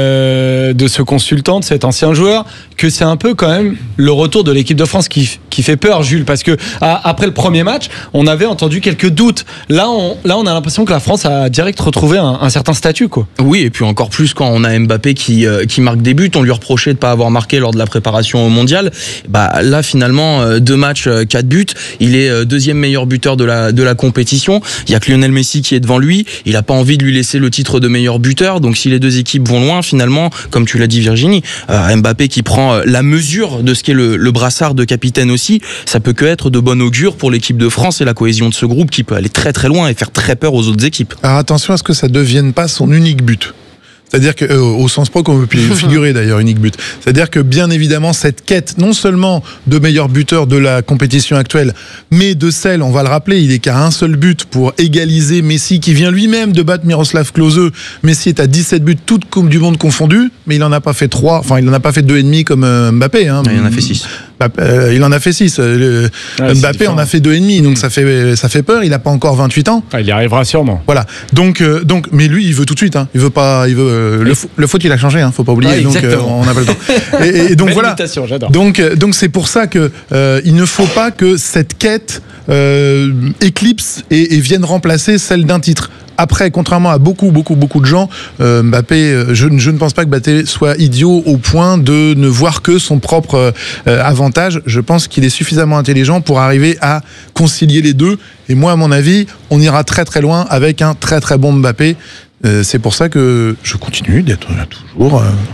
euh, de ce consultant, de cet ancien joueur, que c'est un peu quand même le retour de l'équipe de France qui, qui fait peur, Jules, parce que à, après le premier match, on avait entendu quelques doutes. Là, on, là, on a l'impression que la France a direct retrouvé un, un certain statut, quoi. Oui, et puis encore plus quand on a Mbappé qui, euh, qui marque des buts, on lui reprochait de ne pas avoir marqué lors de la préparation au mondial. Bah, là, finalement, euh, deux matchs, euh, quatre buts, il est euh, deuxième meilleur buteur de la, de la compétition. Il y a que Lionel Messi qui est devant lui. Il n'a pas envie de lui laisser le titre de meilleur buteur. Donc si les deux équipes vont loin, finalement, comme tu l'as dit Virginie, euh, Mbappé qui prend euh, la mesure de ce qu'est le, le brassard de capitaine aussi, ça peut que être de bon augure pour l'équipe de France et la cohésion de ce groupe qui peut aller très très loin et faire très peur aux autres équipes. Alors attention à ce que ça ne devienne pas son unique but. C'est-à-dire que, euh, au sens propre, on peut figurer d'ailleurs unique but. C'est-à-dire que bien évidemment cette quête, non seulement de meilleur buteur de la compétition actuelle, mais de celle, on va le rappeler, il est qu'à un seul but pour égaliser Messi, qui vient lui-même de battre Miroslav Klose. Messi est à dix-sept buts, toutes Coupe du Monde confondues, mais il en a pas fait trois, enfin il en a pas fait deux et demi comme euh, Mbappé. Hein. Il en a fait six. Euh, il en a fait six. Euh, Ouais, Mbappé en a fait deux et demi, donc ça fait ça fait peur. Il a pas encore vingt-huit ans. Ah, il y arrivera sûrement. Voilà. Donc euh, donc, mais lui, il veut tout de suite. Hein. Il veut pas. Il veut euh, le, fo- le foot, il a changé. Hein. Faut pas oublier. Ouais, donc euh, exactement. on n'a pas le temps. Et, et donc Belle voilà. imitation, j'adore. Donc euh, donc c'est pour ça que euh, il ne faut pas que cette quête euh, éclipse et, et vienne remplacer celle d'un titre. Après, contrairement à beaucoup, beaucoup, beaucoup de gens, euh, Mbappé, euh, je, je ne pense pas que Mbappé soit idiot au point de ne voir que son propre euh, avantage. Je pense qu'il est suffisamment intelligent pour arriver à concilier les deux. Et moi, à mon avis, on ira très très loin avec un très très bon Mbappé. Euh, c'est pour ça que je continue d'être toujours euh,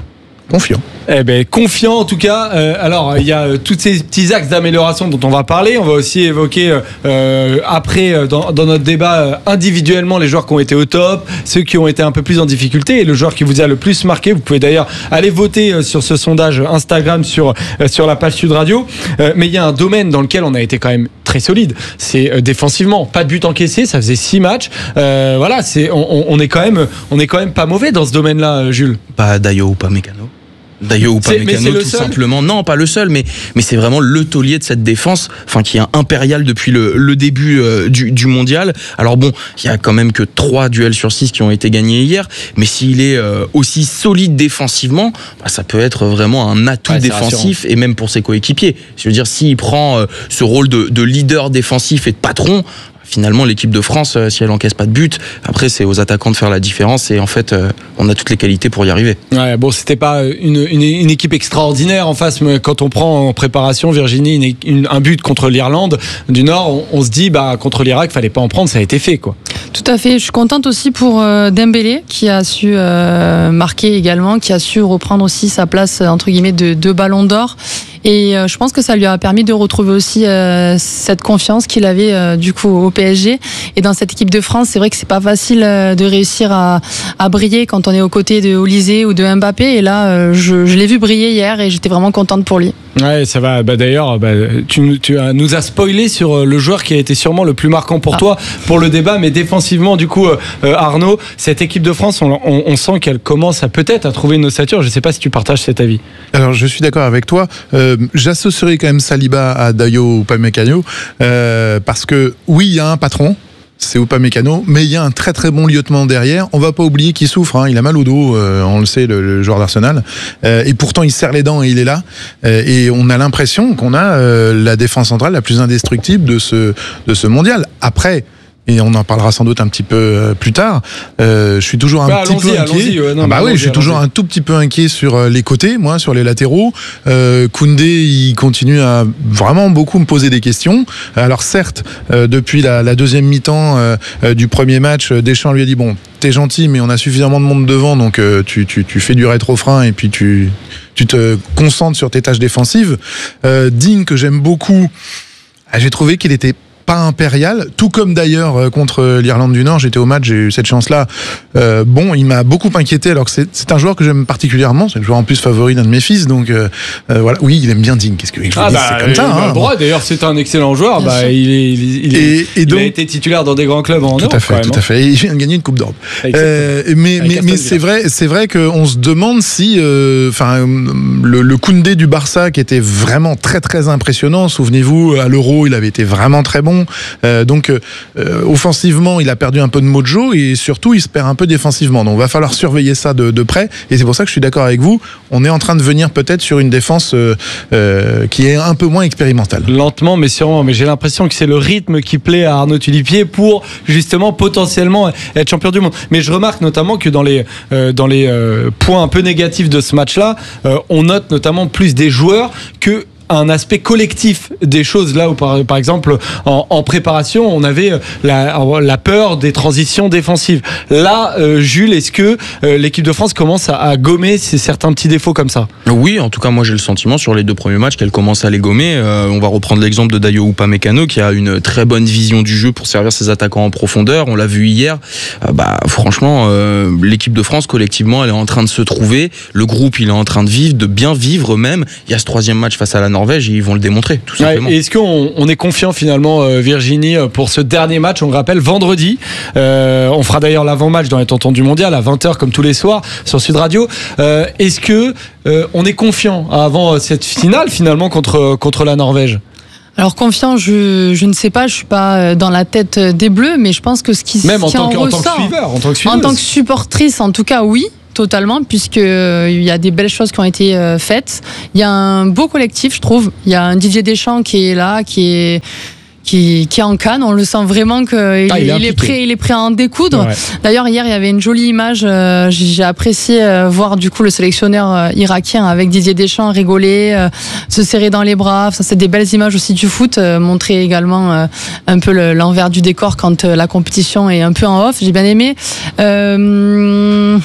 confiant. Eh ben, confiant en tout cas. Euh, alors, il y a euh, tous ces petits axes d'amélioration dont on va parler. On va aussi évoquer euh, après, euh, dans, dans notre débat, euh, individuellement les joueurs qui ont été au top, ceux qui ont été un peu plus en difficulté et le joueur qui vous a le plus marqué. Vous pouvez d'ailleurs aller voter euh, sur ce sondage Instagram sur, euh, sur la page Sud Radio. Euh, mais il y a un domaine dans lequel on a été quand même très solide. C'est euh, défensivement. Pas de but encaissé. Ça faisait six matchs. Euh, voilà, c'est, on, on, est quand même, on est quand même pas mauvais dans ce domaine-là, Jules. Pas Dayo ou pas Mécano. Dayo ou pas Mécano, tout simplement. Non, pas le seul, mais, mais c'est vraiment le taulier de cette défense, enfin, qui est impérial depuis le, le début euh, du, du mondial. Alors bon, il y a quand même que trois duels sur six qui ont été gagnés hier, mais s'il est euh, aussi solide défensivement, bah, ça peut être vraiment un atout ouais, défensif et même pour ses coéquipiers. Je veux dire, s'il prend euh, ce rôle de, de leader défensif et de patron, finalement, l'équipe de France, si elle encaisse pas de but, après c'est aux attaquants de faire la différence et en fait, euh, on a toutes les qualités pour y arriver. Ouais, bon, c'était pas une, une, une équipe extraordinaire en face, mais quand on prend en préparation, Virginie, une, une, un but contre l'Irlande du Nord, on, on se dit, bah, contre l'Irak, fallait pas en prendre, ça a été fait, quoi. Tout à fait. Je suis contente aussi pour euh, Dembélé, qui a su euh, marquer également, qui a su reprendre aussi sa place, entre guillemets, de, de ballon d'or. Et euh, je pense que ça lui a permis de retrouver aussi euh, cette confiance qu'il avait euh, du coup au P S G. Et dans cette équipe de France, c'est vrai que c'est pas facile euh, de réussir à, à briller quand on est aux côtés de Olysée ou de Mbappé. Et là, euh, je, je l'ai vu briller hier et j'étais vraiment contente pour lui. Ouais, ça va. Bah, d'ailleurs, bah, tu, tu as, nous as spoilé sur le joueur qui a été sûrement le plus marquant pour ah. toi pour le débat, mais défensivement, du coup, euh, Arnaud, cette équipe de France, on, on, on sent qu'elle commence à peut-être à trouver une ossature. Je ne sais pas si tu partages cet avis. Alors, je suis d'accord avec toi. Euh, j'associerai quand même Saliba à Dayo ou Upamecano euh, parce que oui, il y a un patron. C'est Upamecano, mais il y a un très très bon lieutenant derrière. On va pas oublier qu'il souffre, hein. Il a mal au dos, euh, on le sait, le, le joueur d'Arsenal. Euh, et pourtant, il serre les dents et il est là. Euh, et on a l'impression qu'on a euh, la défense centrale la plus indestructible de ce de ce mondial. Après. Et on en parlera sans doute un petit peu euh, plus tard. Euh, je suis toujours un bah, petit peu inquiet. Ouais, non, ah bah oui, je suis toujours un tout petit peu inquiet sur euh, les côtés, moi, sur les latéraux. Euh, Koundé, il continue à vraiment beaucoup me poser des questions. Alors certes, euh, depuis la, la deuxième mi-temps euh, euh, du premier match, Deschamps lui a dit bon, t'es gentil, mais on a suffisamment de monde devant, donc euh, tu, tu, tu fais du rétro-frein et puis tu, tu te concentres sur tes tâches défensives. Euh, Digne, que j'aime beaucoup, j'ai trouvé qu'il était pas impérial, tout comme d'ailleurs euh, contre l'Irlande du Nord, j'étais au match, j'ai eu cette chance-là. Euh, bon, il m'a beaucoup inquiété, alors que c'est, c'est un joueur que j'aime particulièrement, c'est le joueur en plus favori d'un de mes fils, donc euh, euh, voilà. Oui, il aime bien Digne, qu'est-ce que je ah bah, c'est comme ça. Hein, droit, d'ailleurs, c'est un excellent joueur. Bah, il, est, il, il, et, et donc, il a été titulaire dans des grands clubs en Europe. Tout à fait, tout à fait. Et il vient de gagner une Coupe d'Europe. Euh, mais mais, mais c'est vrai, c'est vrai qu'on se demande si, enfin, euh, le, le Koundé du Barça, qui était vraiment très très impressionnant. Souvenez-vous, à l'Euro, il avait été vraiment très bon. Euh, donc euh, offensivement il a perdu un peu de mojo et surtout il se perd un peu défensivement, donc il va falloir surveiller ça de, de près et c'est pour ça que je suis d'accord avec vous, on est en train de venir peut-être sur une défense euh, euh, qui est un peu moins expérimentale. Lentement mais sûrement, mais j'ai l'impression que c'est le rythme qui plaît à Arnaud Tulipier pour justement potentiellement être champion du monde. Mais je remarque notamment que dans les, euh, dans les euh, points un peu négatifs de ce match-là, euh, on note notamment plus des joueurs que un aspect collectif des choses là où par, par exemple en, en préparation on avait la, la peur des transitions défensives. Là euh, Jules, est-ce que euh, l'équipe de France commence à, à gommer ces, certains petits défauts comme ça? Oui, en tout cas moi j'ai le sentiment sur les deux premiers matchs qu'elle commence à les gommer. Euh, on va reprendre l'exemple de Dayo Upamecano qui a une très bonne vision du jeu pour servir ses attaquants en profondeur, on l'a vu hier. Euh, bah franchement euh, l'équipe de France collectivement elle est en train de se trouver, le groupe il est en train de vivre, de bien vivre même. Il y a ce troisième match face à la Norvège et ils vont le démontrer tout simplement. Ouais, est-ce qu'on on est confiant finalement euh, Virginie pour ce dernier match? On le rappelle vendredi, euh, on fera d'ailleurs l'avant-match dans les tontons du mondial à vingt heures comme tous les soirs sur Sud Radio. Euh, est-ce que euh, on est confiant avant cette finale finalement contre, contre la Norvège? Alors confiant, je, je ne sais pas, je suis pas dans la tête des Bleus, mais je pense que ce qui, Même en, qui tant en que, ressort, en tant que suiveur, en tant que en tant que supportrice, en tout cas oui. Totalement, puisqu'il euh, y a des belles choses qui ont été euh, faites. Il y a un beau collectif, je trouve. Il y a un Didier Deschamps qui est là, qui est, qui, qui est en canne. On le sent vraiment qu'il ah, il il est, prêt, il est prêt à en découdre. Ouais. D'ailleurs, hier, il y avait une jolie image. Euh, j'ai apprécié euh, voir du coup le sélectionneur euh, irakien avec Didier Deschamps rigoler, euh, se serrer dans les bras. Ça, c'est des belles images aussi du foot. Euh, montrer également euh, un peu le, l'envers du décor quand euh, la compétition est un peu en off. J'ai bien aimé. Euh,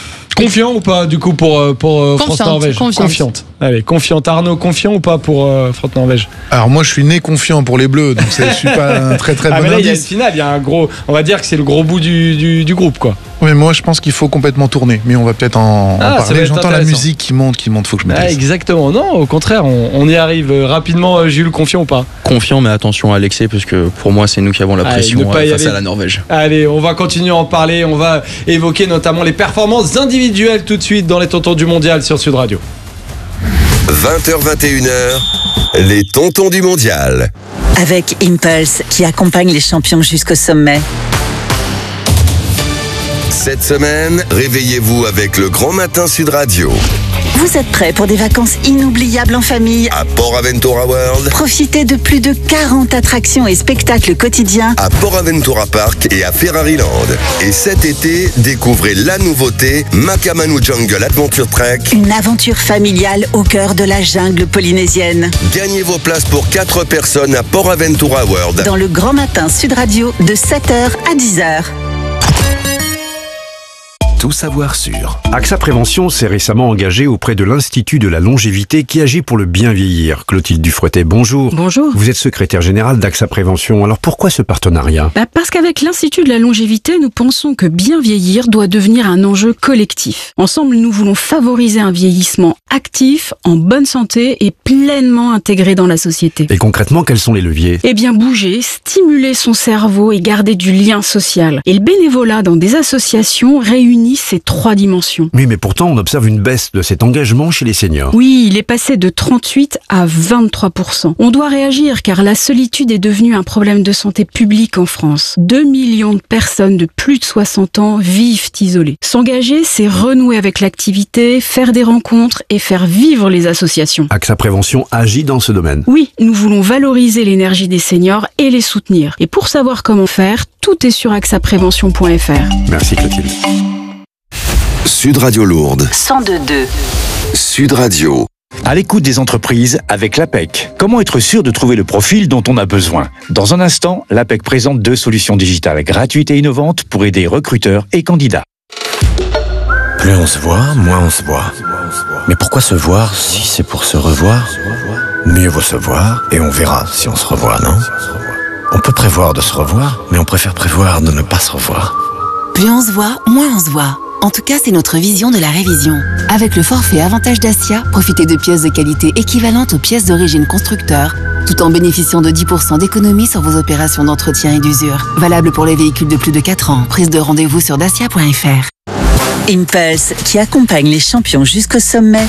Confiant ou pas du coup pour, pour France-Norvège? Confiante. Confiante. Allez, confiante. Arnaud, confiant ou pas pour euh, France-Norvège? Alors moi je suis né confiant pour les Bleus, donc je suis pas un très très ah, bon mais là, il y a une indice. finale, il y a un gros. On va dire que c'est le gros bout du, du, du groupe, quoi. Mais moi je pense qu'il faut complètement tourner, mais on va peut-être en, Ah, en ça va parler. être J'entends la intéressant. musique qui monte, qui monte, faut que je me Ah, taise. exactement. Non, au contraire, on, on y arrive euh, rapidement. Euh, Jules, confiant ou pas? Confiant, mais attention à l'excès, parce que pour moi, c'est nous qui avons la Allez, pression ne pas euh, y face aller. à la Norvège. Allez, on va continuer à en parler. On va évoquer notamment les performances individuelles tout de suite dans les Tontons du Mondial sur Sud Radio. vingt heures vingt et une heures, les Tontons du Mondial. Avec Impulse, qui accompagne les champions jusqu'au sommet. Cette semaine, réveillez-vous avec le Grand Matin Sud Radio. Vous êtes prêts pour des vacances inoubliables en famille? À Port Aventura World, Profitez de plus de quarante attractions et spectacles quotidiens. à Port Aventura Park et à Ferrari Land. Et cet été, découvrez la nouveauté Makamanu Jungle Adventure Trek. Une aventure familiale au cœur de la jungle polynésienne. Gagnez vos places pour quatre personnes à Port Aventura World. Dans le Grand Matin Sud Radio de sept heures à dix heures. Tout savoir sur. AXA Prévention s'est récemment engagé auprès de l'Institut de la longévité qui agit pour le bien vieillir. Clotilde Dufouettet, bonjour. Bonjour. Vous êtes secrétaire générale d'AXA Prévention. Alors pourquoi ce partenariat? Bah parce qu'avec l'Institut de la longévité, nous pensons que bien vieillir doit devenir un enjeu collectif. Ensemble, nous voulons favoriser un vieillissement actif, en bonne santé et pleinement intégré dans la société. Et concrètement, quels sont les leviers? Eh bien, bouger, stimuler son cerveau et garder du lien social. Et le bénévolat dans des associations réunit ces trois dimensions. Oui, mais pourtant, on observe une baisse de cet engagement chez les seniors. Oui, il est passé de trente-huit à vingt-trois pour cent. On doit réagir car la solitude est devenue un problème de santé publique en France. deux millions de personnes de plus de soixante ans vivent isolées. S'engager, c'est renouer avec l'activité, faire des rencontres et faire vivre les associations. AXA Prévention agit dans ce domaine. Oui, nous voulons valoriser l'énergie des seniors et les soutenir. Et pour savoir comment faire, tout est sur axa prévention point f r. Merci Clotilde. Sud Radio Lourdes. cent deux virgule deux. Sud Radio. À l'écoute des entreprises avec l'A P E C. Comment être sûr de trouver le profil dont on a besoin? Dans un instant, l'A P E C présente deux solutions digitales gratuites et innovantes pour aider recruteurs et candidats. Plus on se voit, moins on se voit. Mais pourquoi se voir si c'est pour se revoir? Mieux vaut se voir et on verra si on se revoit, non? On peut prévoir de se revoir, mais on préfère prévoir de ne pas se revoir. Plus on se voit, moins on se voit. En tout cas, c'est notre vision de la révision. Avec le forfait Avantage Dacia, profitez de pièces de qualité équivalentes aux pièces d'origine constructeur, tout en bénéficiant de dix pour cent d'économie sur vos opérations d'entretien et d'usure. Valable pour les véhicules de plus de quatre ans. Prise de rendez-vous sur dacia point f r. Impulse, qui accompagne les champions jusqu'au sommet,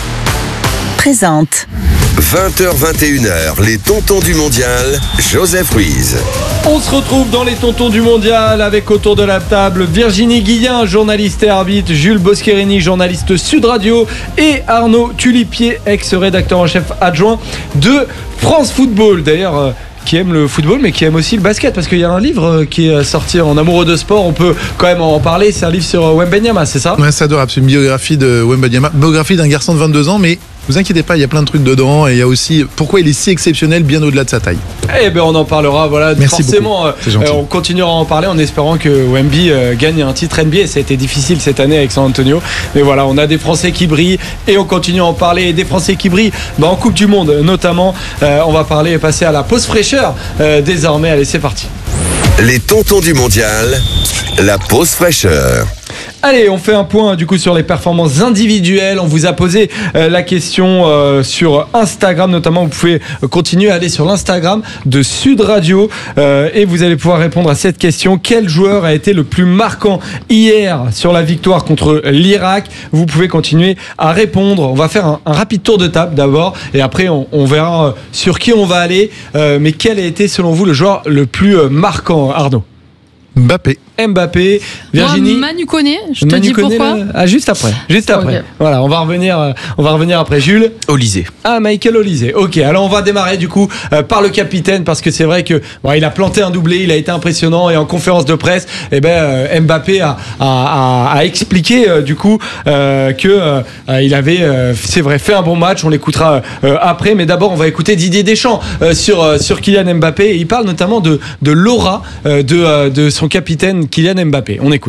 présente. vingt heures vingt et une heures, les Tontons du Mondial, Joseph Ruiz. On se retrouve dans les Tontons du Mondial avec autour de la table Virginie Guillen, journaliste et arbitre, Jules Boscherini, journaliste Sud Radio et Arnaud Tulipier, ex-rédacteur en chef adjoint de France Football. D'ailleurs, euh, qui aime le football mais qui aime aussi le basket, parce qu'il y a un livre qui est sorti en amoureux de sport, on peut quand même en parler, c'est un livre sur Wembanyama, c'est ça? Ouais, c'est adorable, c'est une biographie de Wembanyama, biographie d'un garçon de vingt-deux ans, mais vous inquiétez pas, il y a plein de trucs dedans et il y a aussi pourquoi il est si exceptionnel bien au-delà de sa taille. Eh ben on en parlera, voilà. Merci forcément. beaucoup, c'est gentil. Euh, on continuera à en parler en espérant que Wemby euh, gagne un titre N B A. Ça a été difficile cette année avec San Antonio, mais voilà, on a des Français qui brillent et on continue à en parler. Et des Français qui brillent, bah, en Coupe du Monde notamment. Euh, on va parler et passer à la pause fraîcheur euh, désormais. Allez, c'est parti. Les Tontons du Mondial, la pause fraîcheur. Allez, on fait un point du coup sur les performances individuelles. On vous a posé euh, la question euh, sur Instagram notamment. Vous pouvez continuer à aller sur l'Instagram de Sud Radio euh, et vous allez pouvoir répondre à cette question. Quel joueur a été le plus marquant hier sur la victoire contre l'Irak? Vous pouvez continuer à répondre. On va faire un, un rapide tour de table d'abord et après on, on verra euh, sur qui on va aller. Euh, mais quel a été selon vous le joueur le plus euh, marquant, Arnaud? Mbappé. Mbappé, Virginie. Moi, Manu Koné, je te Manu dis Koné, pourquoi. là. Ah, juste après. Juste après. Ok. Voilà, on va revenir. euh, on va revenir après. Jules. Olysée. Ah, Michael Olysée. Ok, alors on va démarrer du coup euh, par le capitaine parce que c'est vrai que bon, il a planté un doublé, il a été impressionnant et en conférence de presse, eh ben euh, Mbappé a, a, a, a expliqué euh, du coup euh, que euh, il avait, euh, c'est vrai, fait un bon match. On l'écoutera euh, après, mais d'abord on va écouter Didier Deschamps euh, sur euh, sur Kylian Mbappé. Et il parle notamment de de l'aura euh, de euh, de son capitaine Kylian Mbappé. On écoute.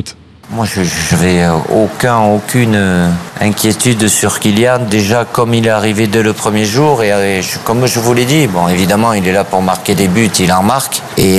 Moi, je n'avais aucun, aucune inquiétude sur Kylian. Déjà, comme il est arrivé dès le premier jour, et comme je vous l'ai dit, bon, évidemment, il est là pour marquer des buts, il en marque.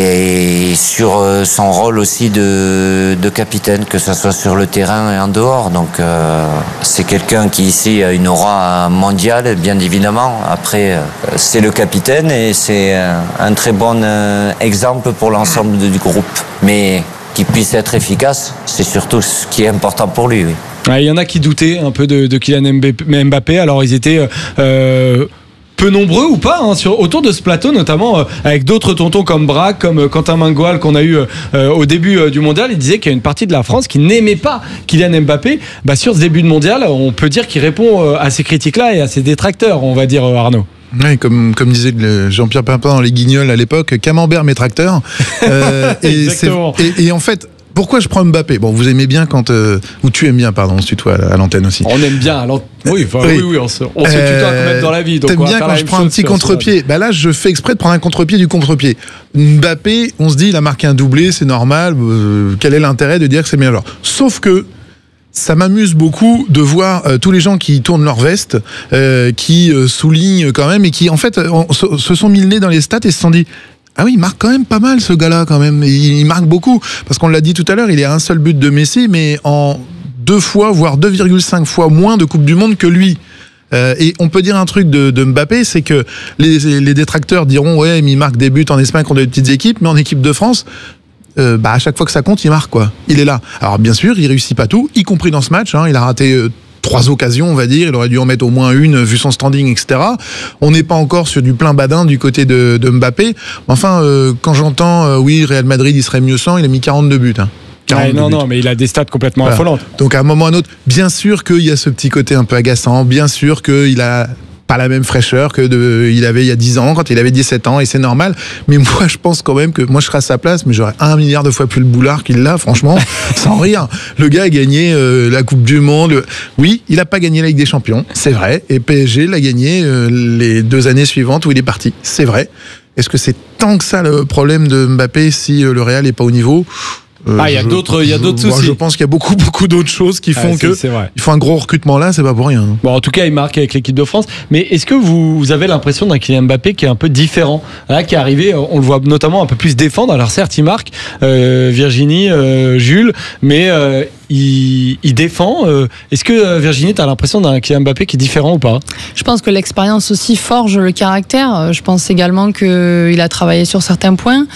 Et sur son rôle aussi de, de capitaine, que ce soit sur le terrain et en dehors. Donc, euh, c'est quelqu'un qui, ici, a une aura mondiale, bien évidemment. Après, c'est le capitaine et c'est un très bon exemple pour l'ensemble du groupe. Mais qu'il puisse être efficace, c'est surtout ce qui est important pour lui. Oui. Il y en a qui doutaient un peu de, de Kylian Mbappé. Alors ils étaient euh, peu nombreux ou pas hein, sur, autour de ce plateau, notamment euh, avec d'autres tontons comme Braque, comme euh, Quentin Mingoal qu'on a eu euh, au début euh, du mondial. Il disait qu'il y a une partie de la France qui n'aimait pas Kylian Mbappé. Bah, sur ce début de mondial, on peut dire qu'il répond euh, à ces critiques-là et à ces détracteurs, on va dire, euh, Arnaud. Oui, comme, comme disait le Jean-Pierre Papin dans Les Guignols à l'époque, camembert mes tracteurs. Euh, et, et, et en fait, pourquoi je prends Mbappé ? Bon, vous aimez bien quand... Euh, ou tu aimes bien, pardon, on se tutoie à l'antenne aussi. On aime bien à l'antenne. Oui, enfin, oui, oui, oui, on se, on se tutoie euh, quand même dans la vie. Donc t'aimes bien quand je prends un petit contre-pied. Bah là, je fais exprès de prendre un contre-pied du contre-pied. Mbappé, on se dit, il a marqué un doublé, c'est normal. Euh, quel est l'intérêt de dire que c'est le meilleur joueur ? Sauf que ça m'amuse beaucoup de voir euh, tous les gens qui tournent leur veste, euh, qui euh, soulignent quand même et qui en fait on, se, se sont mis le nez dans les stats et se sont dit ah oui, il marque quand même pas mal ce gars-là quand même. Il, il marque beaucoup parce qu'on l'a dit tout à l'heure, il est à un seul but de Messi, mais en deux fois voire deux virgule cinq fois moins de Coupe du Monde que lui. Euh, et on peut dire un truc de, de Mbappé, c'est que les, les détracteurs diront ouais, mais il marque des buts en Espagne contre des petites équipes, mais en équipe de France. Euh, bah à chaque fois que ça compte, il marque quoi. Il est là. Alors bien sûr, il réussit pas tout, y compris dans ce match. Hein, il a raté euh, trois occasions, on va dire. Il aurait dû en mettre au moins une vu son standing, et cetera. On n'est pas encore sur du plein badin du côté de, de Mbappé. Enfin, euh, quand j'entends euh, oui, Real Madrid, il serait mieux sans. Il a mis quarante-deux buts. Hein. Ouais, non, buts. non, mais il a des stats complètement voilà. affolantes. Donc à un moment ou à un autre, bien sûr qu'il y a ce petit côté un peu agaçant. Bien sûr qu'il a pas la même fraîcheur que de, il avait il y a dix ans, quand il avait dix-sept ans, et c'est normal. Mais moi, je pense quand même que moi, je serais à sa place, mais j'aurais un milliard de fois plus le boulard qu'il l'a, franchement, sans rire. Le gars a gagné euh, la Coupe du Monde. Oui, il a pas gagné la Ligue des Champions, c'est vrai. Et P S G l'a gagné euh, les deux années suivantes où il est parti, c'est vrai. Est-ce que c'est tant que ça le problème de Mbappé si euh, le Real est pas au niveau ? Euh, ah, il y a d'autres, il y a d'autres soucis. Moi, je pense qu'il y a beaucoup, beaucoup d'autres choses qui font ah, que c'est vrai. Il faut un gros recrutement là, c'est pas pour rien. Bon, en tout cas, il marque avec l'équipe de France. Mais est-ce que vous, vous avez l'impression d'un Kylian Mbappé qui est un peu différent, là, qui est arrivé, on le voit notamment un peu plus défendre. Alors certes, il marque, euh, Virginie, euh, Jules, mais euh, il, il défend. Euh, est-ce que Virginie, t'as l'impression d'un Kylian Mbappé qui est différent ou pas ? Je pense que l'expérience aussi forge le caractère. Je pense également qu'il a travaillé sur certains points.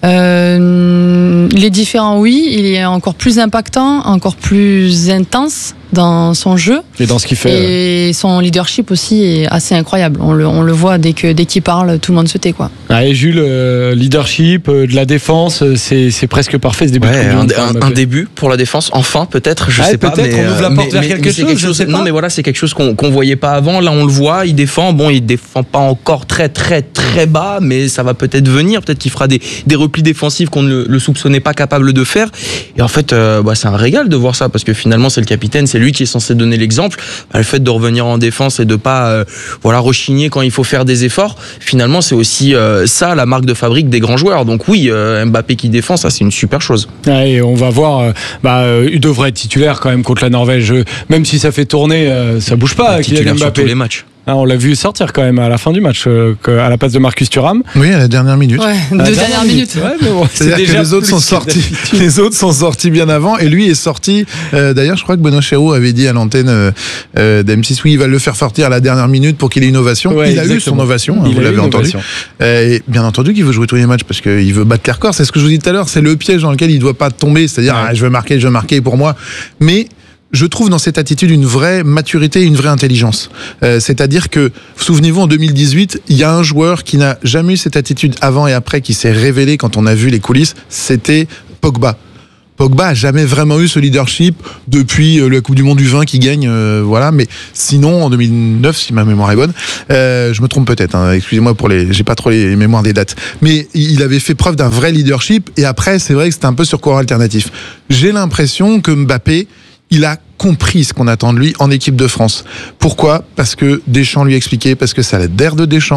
Euh, il est différent, oui. Il est encore plus impactant, encore plus intense dans son jeu. Et dans ce qu'il fait. Et son leadership aussi est assez incroyable. On le, on le voit dès que, dès qu'il parle, tout le monde se tait, quoi. Ah, et Jules, euh, leadership, euh, de la défense, c'est, c'est presque parfait ce début. Ouais, de un, un, un début pour la défense, enfin, peut-être, je ah, sais peut-être, pas. Peut-être on ouvre la porte mais, vers quelque, mais chose, quelque chose. Non, mais voilà, c'est quelque chose qu'on, qu'on voyait pas avant. Là, on le voit, il défend. Bon, il défend pas encore très, très, très bas, mais ça va peut-être venir. Peut-être qu'il fera des, des replis défensifs qu'on ne le, le soupçonnait pas capable de faire. Et en fait, euh, bah, c'est un régal de voir ça parce que finalement, c'est le capitaine, c'est lui qui est censé donner l'exemple. Bah, le fait de revenir en défense et de pas euh, voilà rechigner quand il faut faire des efforts, finalement c'est aussi euh, ça la marque de fabrique des grands joueurs. Donc oui, euh, Mbappé qui défend, ça c'est une super chose. Ouais, et on va voir, euh, bah, euh, il devrait être titulaire quand même contre la Norvège, même si ça fait tourner, euh, ça bouge pas. Titulaire Mbappé sur tous les matchs. Ah, on l'a vu sortir quand même à la fin du match, euh, à la place de Marcus Thuram. Oui, à la dernière minute. Ouais, deux dernières, dernières minutes. minutes. Ouais, mais bon, c'est-à-dire c'est que les autres sont sortis. Les autres sont sortis bien avant, et lui est sorti. Euh, d'ailleurs, je crois que Benoît Chéreau avait dit à l'antenne euh, euh, d'M six, oui, il va le faire sortir à la dernière minute pour qu'il ait une ovation. Ouais, il exactement. a eu son ovation, hein, vous l'avez entendu. Euh, et bien entendu qu'il veut jouer tous les matchs parce qu'il veut battre les records. C'est ce que je vous dis tout à l'heure. C'est le piège dans lequel il ne doit pas tomber. C'est-à-dire, ouais. ah, je veux marquer, je veux marquer pour moi. Mais je trouve dans cette attitude une vraie maturité, une vraie intelligence. Euh, c'est-à-dire que, souvenez-vous, en deux mille dix-huit, il y a un joueur qui n'a jamais eu cette attitude avant et après, qui s'est révélé quand on a vu les coulisses, c'était Pogba. Pogba a jamais vraiment eu ce leadership depuis euh, la Coupe du Monde du vin qui gagne, euh, voilà. Mais sinon, en deux mille neuf, si ma mémoire est bonne, euh, je me trompe peut-être. Hein, excusez-moi pour les, j'ai pas trop les mémoires des dates. Mais il avait fait preuve d'un vrai leadership. Et après, c'est vrai que c'était un peu sur courant alternatif. J'ai l'impression que Mbappé, il a compris ce qu'on attend de lui en équipe de France. Pourquoi ? Parce que Deschamps lui a expliqué, parce que ça a l'air de Deschamps.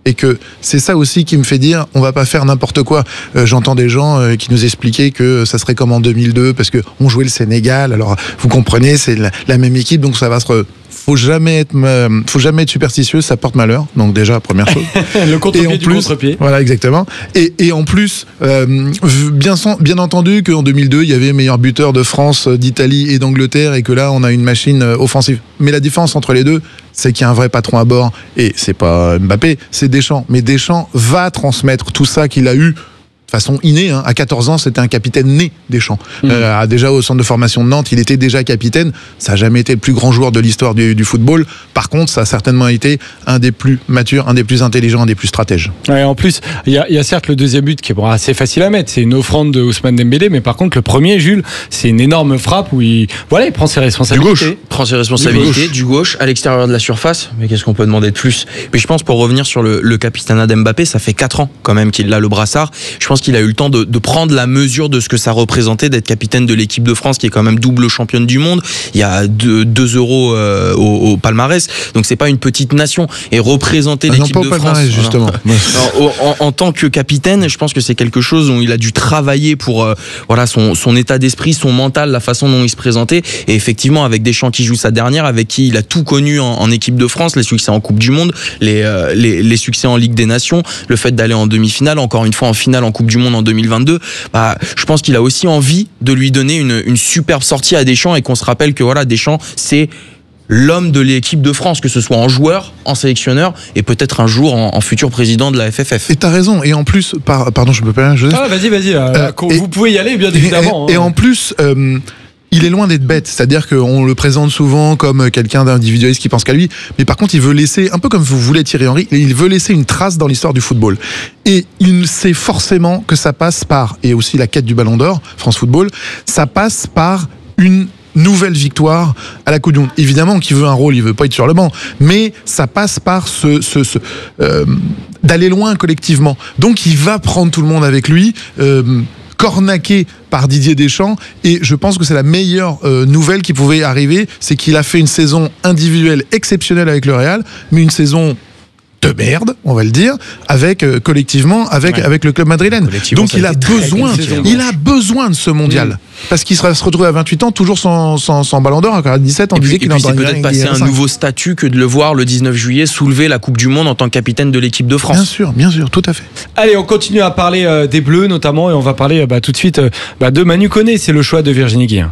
Et que c'est ça aussi qui me fait dire on va pas faire n'importe quoi. Euh, j'entends des gens euh, qui nous expliquaient que ça serait comme en deux mille deux parce que on jouait le Sénégal. Alors vous comprenez, c'est la, la même équipe, donc ça va se re... faut jamais être euh, faut jamais être superstitieux, ça porte malheur. Donc déjà première chose. Le contre-pied du contre-pied. Voilà, exactement. Et, et en plus euh, bien bien entendu qu'en deux mille deux il y avait meilleur buteur de France, d'Italie et d'Angleterre et que là on a une machine offensive. Mais la différence entre les deux, c'est qu'il y a un vrai patron à bord et c'est pas Mbappé, c'est Deschamps. Mais Deschamps va transmettre tout ça qu'il a eu de façon innée. Hein. À quatorze ans, c'était un capitaine né, Deschamps. Mmh. Euh, déjà au centre de formation de Nantes, il était déjà capitaine. Ça n'a jamais été le plus grand joueur de l'histoire du, du football. Par contre, ça a certainement été un des plus matures, un des plus intelligents, un des plus stratèges. Ouais, en plus, il y, y a certes le deuxième but qui est bon, assez facile à mettre. C'est une offrande de Ousmane Dembélé. Mais par contre, le premier, Jules, c'est une énorme frappe où il, voilà, il prend ses responsabilités. Du gauche. Il prend ses responsabilités, du gauche. du gauche, à l'extérieur de la surface. Mais qu'est-ce qu'on peut demander de plus? Mais je pense, pour revenir sur le, le capitanat d'Mbappé, ça fait quatre ans quand même qu'il a le brassard. Je pense qu'il a eu le temps de, de prendre la mesure de ce que ça représentait d'être capitaine de l'équipe de France, qui est quand même double championne du monde. Il y a deux, deux euros euh, au, au palmarès, donc c'est pas une petite nation. Et représenter ah l'équipe non, de pas France, palmarès, justement. Alors, en, en tant que capitaine, je pense que c'est quelque chose dont il a dû travailler pour euh, voilà son, son état d'esprit, son mental, la façon dont il se présentait. Et effectivement, avec Deschamps qui joue sa dernière, avec qui il a tout connu en, en équipe de France, les succès en Coupe du Monde, les, euh, les, les succès en Ligue des Nations, le fait d'aller en demi-finale, encore une fois en finale en Coupe du Monde en deux mille vingt-deux. Bah, je pense qu'il a aussi envie de lui donner une, une superbe sortie à Deschamps, et qu'on se rappelle que voilà, Deschamps, c'est l'homme de l'équipe de France, que ce soit en joueur, en sélectionneur et peut-être un jour en, en futur président de la F F F. Et t'as raison. Et en plus, par, pardon, je peux pas. Joseph. Ah, vas-y, vas-y. Euh, euh, vous et, pouvez y aller, bien évidemment. Et, hein. et en plus. Euh, il est loin d'être bête, c'est-à-dire qu'on le présente souvent comme quelqu'un d'individualiste qui pense qu'à lui, mais par contre il veut laisser, un peu comme vous voulez Thierry Henry, il veut laisser une trace dans l'histoire du football. Et il sait forcément que ça passe par, et aussi la quête du Ballon d'Or, France Football, ça passe par une nouvelle victoire à la Coupe du Monde. Évidemment qu'il veut un rôle, il veut pas être sur le banc, mais ça passe par ce, ce, ce euh, d'aller loin collectivement. Donc il va prendre tout le monde avec lui. Euh, cornaqué par Didier Deschamps, et je pense que c'est la meilleure euh, nouvelle qui pouvait arriver, c'est qu'il a fait une saison individuelle exceptionnelle avec le Real, mais une saison de merde, on va le dire, avec euh, collectivement avec ouais. avec le club madrilène. Donc il a besoin, il a besoin de ce mondial. Mmh. Parce qu'il sera se retrouver à vingt-huit ans toujours sans sans, sans Ballon d'Or, encore à dix-sept, on disait qu'il en c'est peut-être passer un nouveau statut que de le voir le dix-neuf juillet soulever la Coupe du Monde en tant que capitaine de l'équipe de France. Bien sûr, bien sûr, tout à fait. Allez, on continue à parler euh, des Bleus notamment, et on va parler bah, tout de suite euh, bah, de Manu Koné, c'est le choix de Virginie Guillen.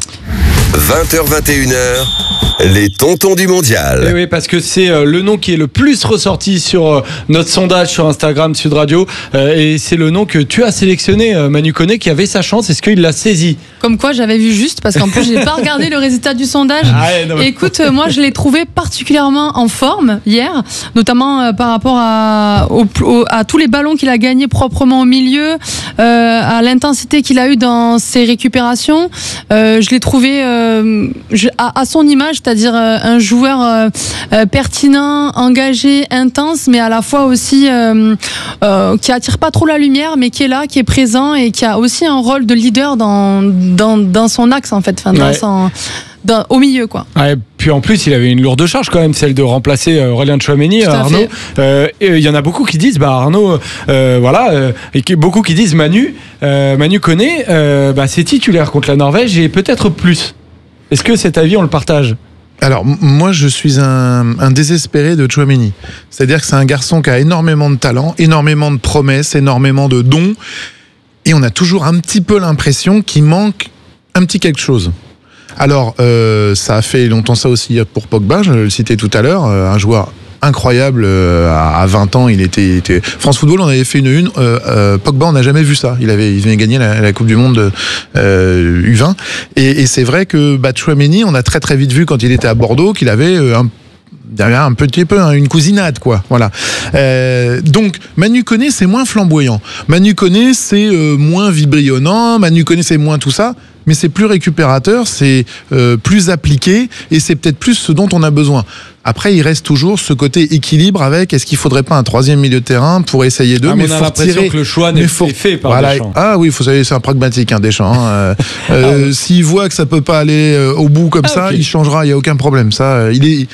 vingt heures vingt et une heures, les tontons du mondial. Et oui, parce que c'est euh, le nom qui est le plus ressorti sur euh, notre sondage sur Instagram Sud Radio, euh, et c'est le nom que tu as sélectionné, euh, Manu Koné, qui avait sa chance. Est-ce qu'il l'a saisi? Comme quoi, j'avais vu juste, parce qu'en plus, j'ai pas regardé le résultat du sondage. Ah ouais, non, mais... Écoute, euh, moi, je l'ai trouvé particulièrement en forme hier, notamment euh, par rapport à, au, au, à tous les ballons qu'il a gagnés proprement au milieu, euh, à l'intensité qu'il a eu dans ses récupérations. Euh, je l'ai trouvé euh, je, à, à son image, c'est-à-dire euh, un joueur euh, euh, pertinent, engagé, intense, mais à la fois aussi euh, euh, qui attire pas trop la lumière, mais qui est là, qui est présent, et qui a aussi un rôle de leader dans Dans, dans son axe en fait, enfin, dans ouais. son, dans, au milieu quoi. Ouais, puis en plus il avait une lourde charge quand même, celle de remplacer Aurélien Tchouaméni, Arnaud. Euh, et il y en a beaucoup qui disent bah Arnaud, euh, voilà, euh, et qui, beaucoup qui disent Manu, euh, Manu Koné, euh, bah c'est titulaire contre la Norvège et peut-être plus. Est-ce que cet avis on le partage? Alors, m- moi, je suis un, un désespéré de Tchouaméni. C'est-à-dire que c'est un garçon qui a énormément de talent, énormément de promesses, énormément de dons. Et on a toujours un petit peu l'impression qu'il manque un petit quelque chose. Alors, euh, ça a fait longtemps ça aussi pour Pogba, je le citais tout à l'heure, euh, un joueur incroyable, euh, à vingt ans, il était, était... France Football, on avait fait une une, euh, euh, Pogba, on n'a jamais vu ça. Il avait, il venait gagner la, la Coupe du Monde euh, U vingt. Et, et c'est vrai que bah, Tchouaméni, on a très très vite vu quand il était à Bordeaux qu'il avait euh, un derrière un petit peu hein, une cousinade quoi, voilà. Euh, donc Manu Koné c'est moins flamboyant, Manu Koné c'est euh, moins vibrionnant, Manu Koné c'est moins tout ça, mais c'est plus récupérateur, c'est euh, plus appliqué, et c'est peut-être plus ce dont on a besoin. Après, il reste toujours ce côté équilibre avec est-ce qu'il faudrait pas un troisième milieu de terrain pour essayer d'eux, ah, mais on a l'impression que le choix n'est faut... fait par voilà. Deschamps. Ah oui, faut savoir, c'est un pragmatique, hein, Deschamps. Hein. euh, ah, euh, ouais. S'il voit que ça peut pas aller euh, au bout comme ah, ça, okay. il changera, il y a aucun problème. Ça, euh, il est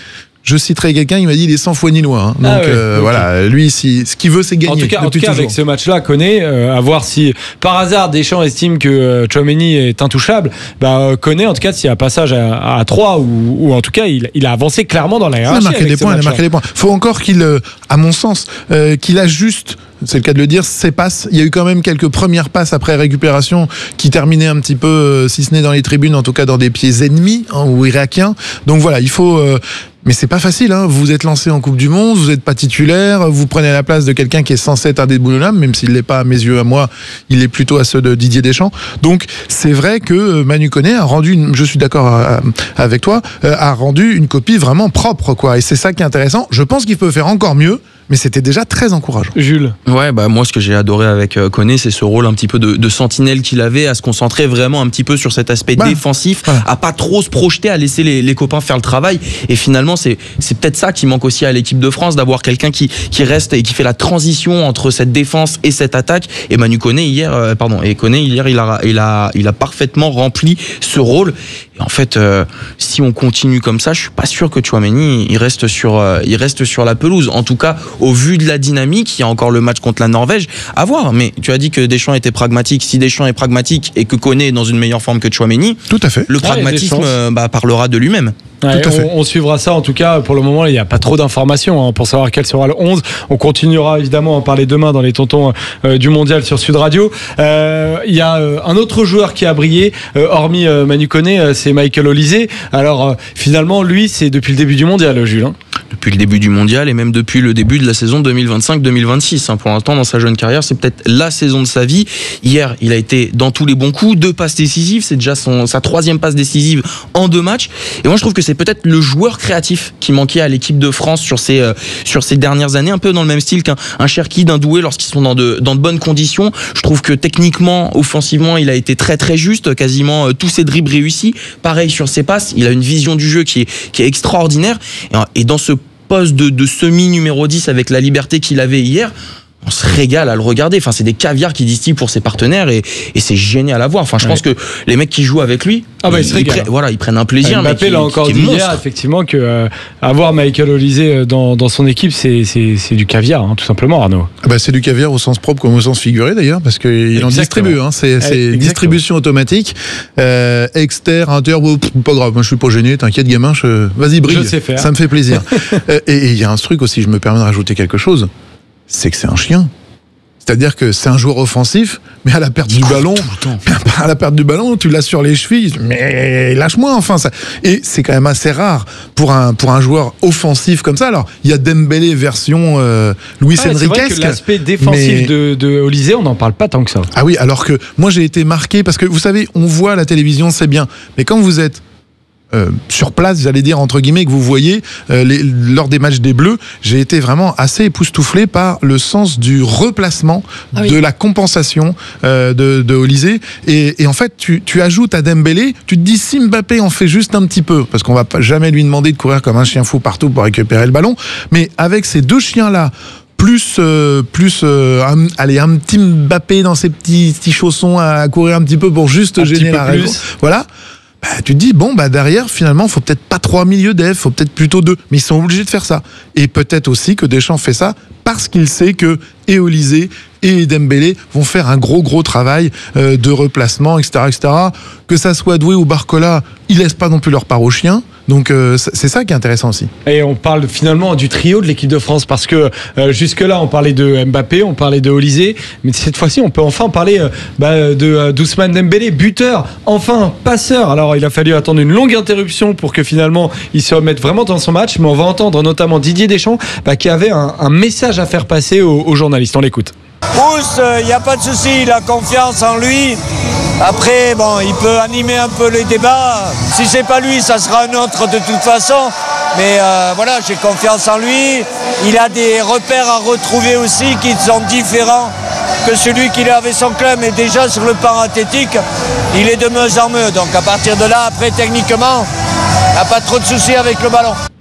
je citerai quelqu'un, il m'a dit il est cent fois nillois. Hein. Donc ah ouais, euh, okay. voilà, lui, si, ce qu'il veut, c'est gagner. En tout cas, en tout cas avec ce match-là, Koné, euh, à voir si par hasard Deschamps estime que euh, Tchouaméni est intouchable. Bah, euh, Koné, en tout cas, s'il y a un passage à, à trois ou, ou en tout cas, il, il a avancé clairement dans la hiérarchie. Il a marqué des points. Il a marqué des points. Faut encore qu'il, euh, à mon sens, euh, qu'il ajuste. C'est le cas de le dire, ses passes. Il y a eu quand même quelques premières passes après récupération qui terminaient un petit peu, euh, si ce n'est dans les tribunes, en tout cas dans des pieds ennemis hein, ou irakiens. Donc voilà, il faut. Euh, Mais c'est pas facile, hein. Vous êtes lancé en Coupe du Monde, vous n'êtes pas titulaire, vous prenez la place de quelqu'un qui est censé être indéboulonnable, même s'il l'est pas à mes yeux, à moi, il est plutôt à ceux de Didier Deschamps. Donc c'est vrai que Manu Koné a rendu, une, je suis d'accord avec toi, a rendu une copie vraiment propre, quoi. Et c'est ça qui est intéressant. Je pense qu'il peut faire encore mieux. Mais c'était déjà très encourageant. Jules. Ouais, bah moi ce que j'ai adoré avec euh, Koné, c'est ce rôle un petit peu de, de sentinelle qu'il avait, à se concentrer vraiment un petit peu sur cet aspect bah, défensif, voilà. À pas trop se projeter, à laisser les, les copains faire le travail. Et finalement, c'est c'est peut-être ça qui manque aussi à l'équipe de France, d'avoir quelqu'un qui qui reste et qui fait la transition entre cette défense et cette attaque. Et Manu Koné hier, euh, pardon, et Koné hier, il a il a il a parfaitement rempli ce rôle. Et en fait, euh, si on continue comme ça, je suis pas sûr que Tchouaméni il reste sur euh, il reste sur la pelouse. En tout cas, au vu de la dynamique, il y a encore le match contre la Norvège à voir. Mais tu as dit que Deschamps était pragmatique. Si Deschamps est pragmatique et que Koné est dans une meilleure forme que Tchouaméni, tout à fait. Le pragmatisme ouais, bah, parlera de lui-même. Ouais, on, on suivra ça en tout cas. Pour le moment, il n'y a pas trop d'informations hein, pour savoir quel sera le onze. On continuera évidemment à en parler demain dans les tontons euh, du mondial sur Sud Radio. Euh, il y a euh, un autre joueur qui a brillé, euh, hormis euh, Manu Koné, euh, c'est Michael Olise. Alors euh, finalement, lui, c'est depuis le début du mondial, Jules. Hein. Depuis le début du mondial et même depuis le début de la saison deux mille vingt-cinq deux mille vingt-six. Hein. Pour l'instant, dans sa jeune carrière, c'est peut-être la saison de sa vie. Hier, il a été dans tous les bons coups, deux passes décisives. C'est déjà son, sa troisième passe décisive en deux matchs. Et moi, je trouve que c'est peut-être le joueur créatif qui manquait à l'équipe de France sur ces, euh, sur ces dernières années, un peu dans le même style qu'un un Cherki, d'un Doué lorsqu'ils sont dans de, dans de bonnes conditions. Je trouve que techniquement, offensivement, il a été très très juste, quasiment euh, tous ses dribbles réussis. Pareil sur ses passes, il a une vision du jeu qui est, qui est extraordinaire. Et, et dans ce poste de, de semi numéro dix avec la liberté qu'il avait hier, on se régale à le regarder. Enfin, c'est des caviars qui distillent pour ses partenaires et, et c'est génial à voir. Enfin, je ouais. pense que les mecs qui jouent avec lui, ah bah, ils, ils, ils, prennent, voilà, ils prennent un plaisir. Mbappé l'a encore dit hier, effectivement, que euh, avoir Michael Olise dans, dans son équipe, c'est, c'est, c'est du caviar, hein, tout simplement, Arnaud. Ah bah, c'est du caviar au sens propre comme au sens figuré d'ailleurs, parce qu'il en distribue. Hein, c'est c'est ouais, distribution automatique. Euh, exter, inter, oh, pff, pas grave, moi je suis pas gêné, t'inquiète gamin, je... vas-y brille, je sais faire. Ça me fait plaisir. Et il y a un truc aussi, je me permets de rajouter quelque chose. C'est que c'est un chien. C'est-à-dire que c'est un joueur offensif, mais à la perte du ballon, à la perte du ballon, tu l'as sur les chevilles, mais lâche-moi enfin ça. Et c'est quand même assez rare pour un pour un joueur offensif comme ça. Alors il y a Dembélé version euh, Luis ah, Enrique. C'est vrai que l'aspect défensif mais... de, de Olise, on n'en parle pas tant que ça. Ah oui, alors que moi j'ai été marqué parce que vous savez, on voit la télévision, c'est bien, mais quand vous êtes Euh, sur place, j'allais dire entre guillemets, que vous voyez euh, les, lors des matchs des Bleus, j'ai été vraiment assez époustouflé par le sens du replacement, ah oui. de la compensation euh, de, de Olise. Et, et en fait, tu, tu ajoutes à Dembélé, tu te dis si Mbappé en fait juste un petit peu, parce qu'on va pas jamais lui demander de courir comme un chien fou partout pour récupérer le ballon, mais avec ces deux chiens-là, plus euh, plus euh, un, allez un petit Mbappé dans ses petits, petits chaussons à courir un petit peu pour juste un gêner la règle. Voilà. Bah, tu te dis, bon, bah, derrière, finalement, faut peut-être pas trois milieux d'Ef, faut peut-être plutôt deux. Mais ils sont obligés de faire ça. Et peut-être aussi que Deschamps fait ça parce qu'il sait que et Olise et Dembélé vont faire un gros, gros travail euh, de replacement, et cetera, et cetera. Que ça soit Doué ou Barcola, ils laissent pas non plus leur part aux chiens. Donc euh, c'est ça qui est intéressant aussi. Et on parle finalement du trio de l'équipe de France parce que euh, jusque-là on parlait de Mbappé, on parlait de Olise, mais cette fois-ci on peut enfin parler euh, bah, de euh, d'Ousmane Dembélé, buteur, enfin passeur. Alors il a fallu attendre une longue interruption pour que finalement il se remette vraiment dans son match, mais on va entendre notamment Didier Deschamps bah, qui avait un, un message à faire passer aux, aux journalistes. On l'écoute. Ous, il n'y a pas de souci, il a confiance en lui. Après, bon, il peut animer un peu les débats. Si c'est pas lui, ça sera un autre de toute façon. Mais euh, voilà, j'ai confiance en lui. Il a des repères à retrouver aussi qui sont différents que celui qu'il avait son club. Mais déjà sur le plan athlétique, il est de mieux en mieux. Donc à partir de là, après techniquement, il n'y a pas trop de soucis avec le ballon.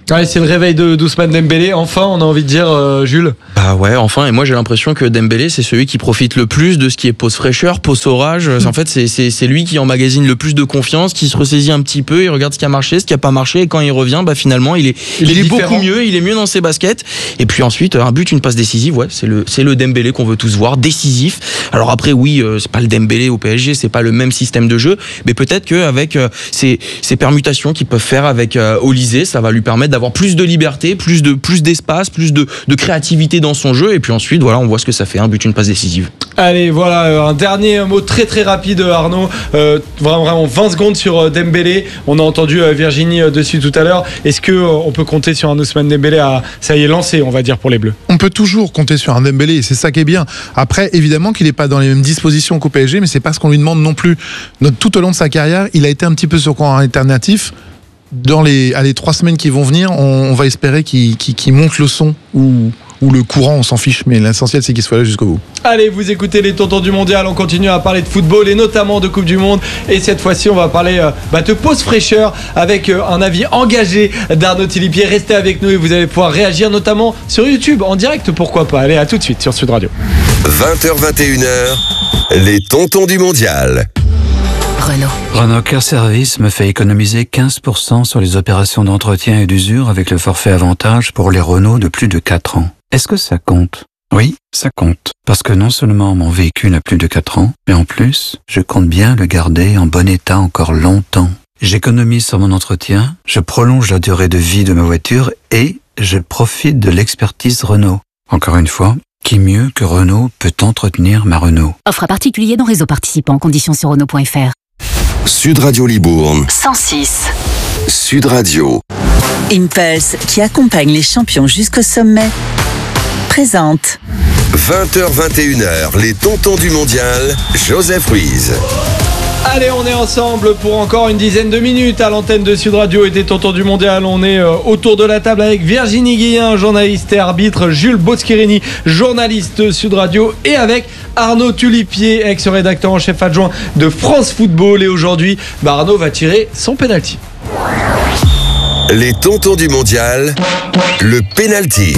Ouais, c'est le réveil de d'Ousmane Dembélé. Enfin, on a envie de dire, euh, Jules. Bah ouais, enfin. Et moi, j'ai l'impression que Dembélé, c'est celui qui profite le plus de ce qui est pause fraîcheur, pause orage. En fait, c'est, c'est, c'est lui qui emmagasine le plus de confiance, qui se ressaisit un petit peu, il regarde ce qui a marché, ce qui a pas marché, et quand il revient, bah finalement, il est, il, il est, est beaucoup mieux, il est mieux dans ses baskets. Et puis ensuite, un but, une passe décisive, ouais, c'est le, c'est le Dembélé qu'on veut tous voir, décisif. Alors après, oui, euh, c'est pas le Dembélé au P S G, c'est pas le même système de jeu, mais peut-être qu'avec euh, ces, ces permutations qu'ils peuvent faire avec euh, Olysée, ça va lui permettre d'avoir plus de liberté, plus de plus d'espace, plus de, de créativité dans son jeu, et puis ensuite voilà, on voit ce que ça fait, un but, une passe décisive. Allez, voilà, un dernier mot très très rapide, Arnaud, euh, vraiment, vraiment vingt secondes sur Dembélé. On a entendu Virginie dessus tout à l'heure. Est-ce que on peut compter sur un Ousmane Dembélé à, ça y est, lancé, on va dire, pour les Bleus? On peut toujours compter sur un Dembélé, et c'est ça qui est bien. Après, évidemment qu'il n'est pas dans les mêmes dispositions qu'au P S G, mais c'est pas ce qu'on lui demande non plus. Tout au long de sa carrière, il a été un petit peu sur courant alternatif. Dans les, allez, trois semaines qui vont venir, on, on va espérer qu'il, qu'il, qu'il monte le son ou, ou le courant, on s'en fiche, mais l'essentiel c'est qu'il soit là jusqu'au bout. Allez, vous écoutez les Tontons du Mondial, on continue à parler de football et notamment de Coupe du Monde, et cette fois-ci on va parler euh, bah, de pause fraîcheur avec euh, un avis engagé d'Arnaud Tilipier. Restez avec nous et vous allez pouvoir réagir notamment sur YouTube en direct, pourquoi pas. Allez, à tout de suite sur Sud Radio. vingt heures vingt et une heures, les Tontons du Mondial. Renault. Renault Care Service me fait économiser quinze pour cent sur les opérations d'entretien et d'usure avec le forfait avantage pour les Renault de plus de quatre ans. Est-ce que ça compte? Oui, ça compte. Parce que non seulement mon véhicule a plus de quatre ans, mais en plus, je compte bien le garder en bon état encore longtemps. J'économise sur mon entretien, je prolonge la durée de vie de ma voiture et je profite de l'expertise Renault. Encore une fois, qui mieux que Renault peut entretenir ma Renault? Offre à particulier dans réseau participant, conditions sur Renault point F R. Sud Radio Libourne. cent six. Sud Radio. Impulse, qui accompagne les champions jusqu'au sommet, présente. vingt heures vingt et une heures, les Tontons du Mondial, Joseph Ruiz. Allez, on est ensemble pour encore une dizaine de minutes à l'antenne de Sud Radio et des Tontons du Mondial. On est euh, autour de la table avec Virginie Guillen, journaliste et arbitre, Jules Boscherini, journaliste Sud Radio, et avec Arnaud Tilipier, ex-rédacteur en chef adjoint de France Football. Et aujourd'hui, bah Arnaud va tirer son penalty. Les Tontons du Mondial, le penalty.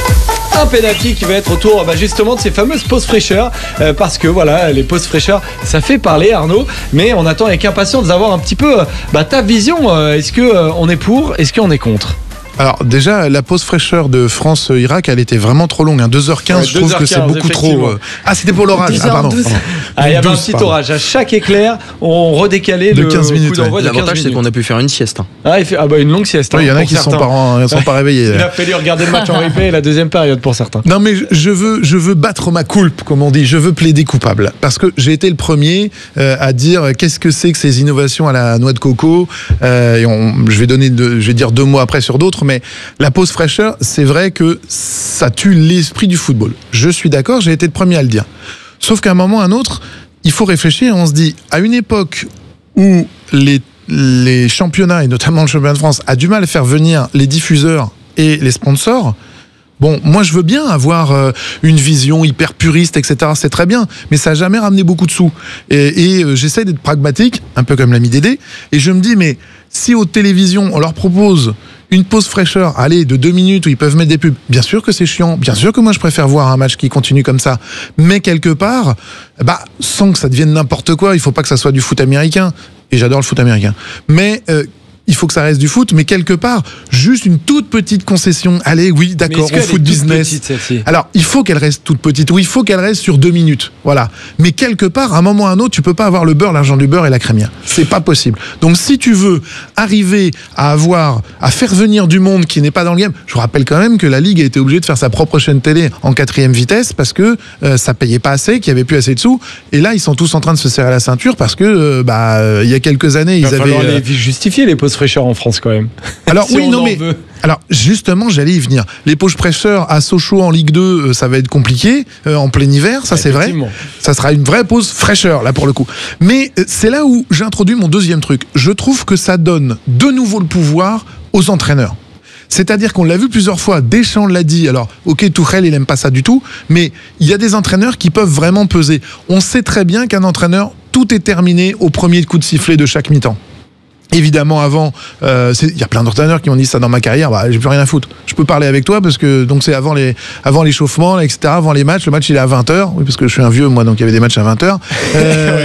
Un penalty qui va être autour bah, justement de ces fameuses pauses fraîcheurs, euh, parce que voilà, les pauses fraîcheurs, ça fait parler, Arnaud, mais on attend avec impatience d'avoir un petit peu euh, bah, ta vision. Euh, est-ce que euh, on est pour, est-ce qu'on est contre? Alors déjà, la pause fraîcheur de France-Irak, elle était vraiment trop longue, hein. deux heures quinze, ouais, je trouve que c'est beaucoup trop... Euh... Ah, c'était pour l'orage. Ah, pardon. pardon. Ah, il y avait un petit pardon. orage. À chaque éclair, on redécalait de le quinze minutes, coup d'envoi. Ouais. De L'avantage, c'est qu'on a pu faire une sieste. Hein. Ah, il fait... ah bah une longue sieste. Il oui, hein, y en a qui ne sont pas, sont pas réveillés. Il a fallu regarder le match en replay, la deuxième période pour certains. Non, mais je veux, je veux battre ma culpe, comme on dit. Je veux plaider coupable. Parce que j'ai été le premier euh, à dire qu'est-ce que c'est que ces innovations à la noix de coco. Euh, et on, je, vais donner de, je vais dire deux mots après sur d'autres, mais la pause fraîcheur, c'est vrai que ça tue l'esprit du football. Je suis d'accord, j'ai été le premier à le dire. Sauf qu'à un moment ou à un autre, il faut réfléchir. On se dit, à une époque où les, les championnats, et notamment le championnat de France, a du mal à faire venir les diffuseurs et les sponsors, bon, moi je veux bien avoir euh, une vision hyper puriste, et cetera. C'est très bien, mais ça n'a jamais ramené beaucoup de sous. Et, et euh, j'essaie d'être pragmatique, un peu comme l'ami Dédé, et je me dis, mais si aux télévisions, on leur propose une pause fraîcheur, allez, de deux minutes où ils peuvent mettre des pubs, bien sûr que c'est chiant, bien sûr que moi je préfère voir un match qui continue comme ça, mais quelque part, bah, sans que ça devienne n'importe quoi, il faut pas que ça soit du foot américain, et j'adore le foot américain, mais euh, il faut que ça reste du foot, mais quelque part, juste une toute petite concession. Allez, oui, d'accord, on foot business. Petite, Alors, il faut qu'elle reste toute petite, ou il faut qu'elle reste sur deux minutes. Voilà. Mais quelque part, à un moment ou à un autre, tu peux pas avoir le beurre, l'argent du beurre et la crémière. C'est pas possible. Donc, si tu veux arriver à avoir, à faire venir du monde qui n'est pas dans le game, je vous rappelle quand même que la Ligue a été obligée de faire sa propre chaîne télé en quatrième vitesse parce que euh, ça payait pas assez, qu'il y avait plus assez de sous. Et là, ils sont tous en train de se serrer la ceinture parce que, euh, bah, euh, il y a quelques années, ils avaient. Il va falloir les justifier les pauses fraîcheur en France quand même. Alors si oui, non mais veut. alors justement, j'allais y venir. Les pauses fraîcheur à Sochaux en Ligue deux, ça va être compliqué euh, en plein hiver, ça c'est vrai. Ça sera une vraie pause fraîcheur là pour le coup. Mais euh, c'est là où j'introduis mon deuxième truc. Je trouve que ça donne de nouveau le pouvoir aux entraîneurs. C'est-à-dire qu'on l'a vu plusieurs fois, Deschamps l'a dit, alors ok, Tuchel il aime pas ça du tout, mais il y a des entraîneurs qui peuvent vraiment peser. On sait très bien qu'un entraîneur, tout est terminé au premier coup de sifflet de chaque mi-temps. Évidemment, avant, il euh, y a plein d'entraîneurs qui m'ont dit ça dans ma carrière. Bah, j'ai plus rien à foutre. Je peux parler avec toi parce que donc c'est avant les, avant l'échauffement, et cetera. Avant les matchs. Le match il est à vingt heures. Oui, parce que je suis un vieux moi, donc il y avait des matchs à vingt heures. Euh,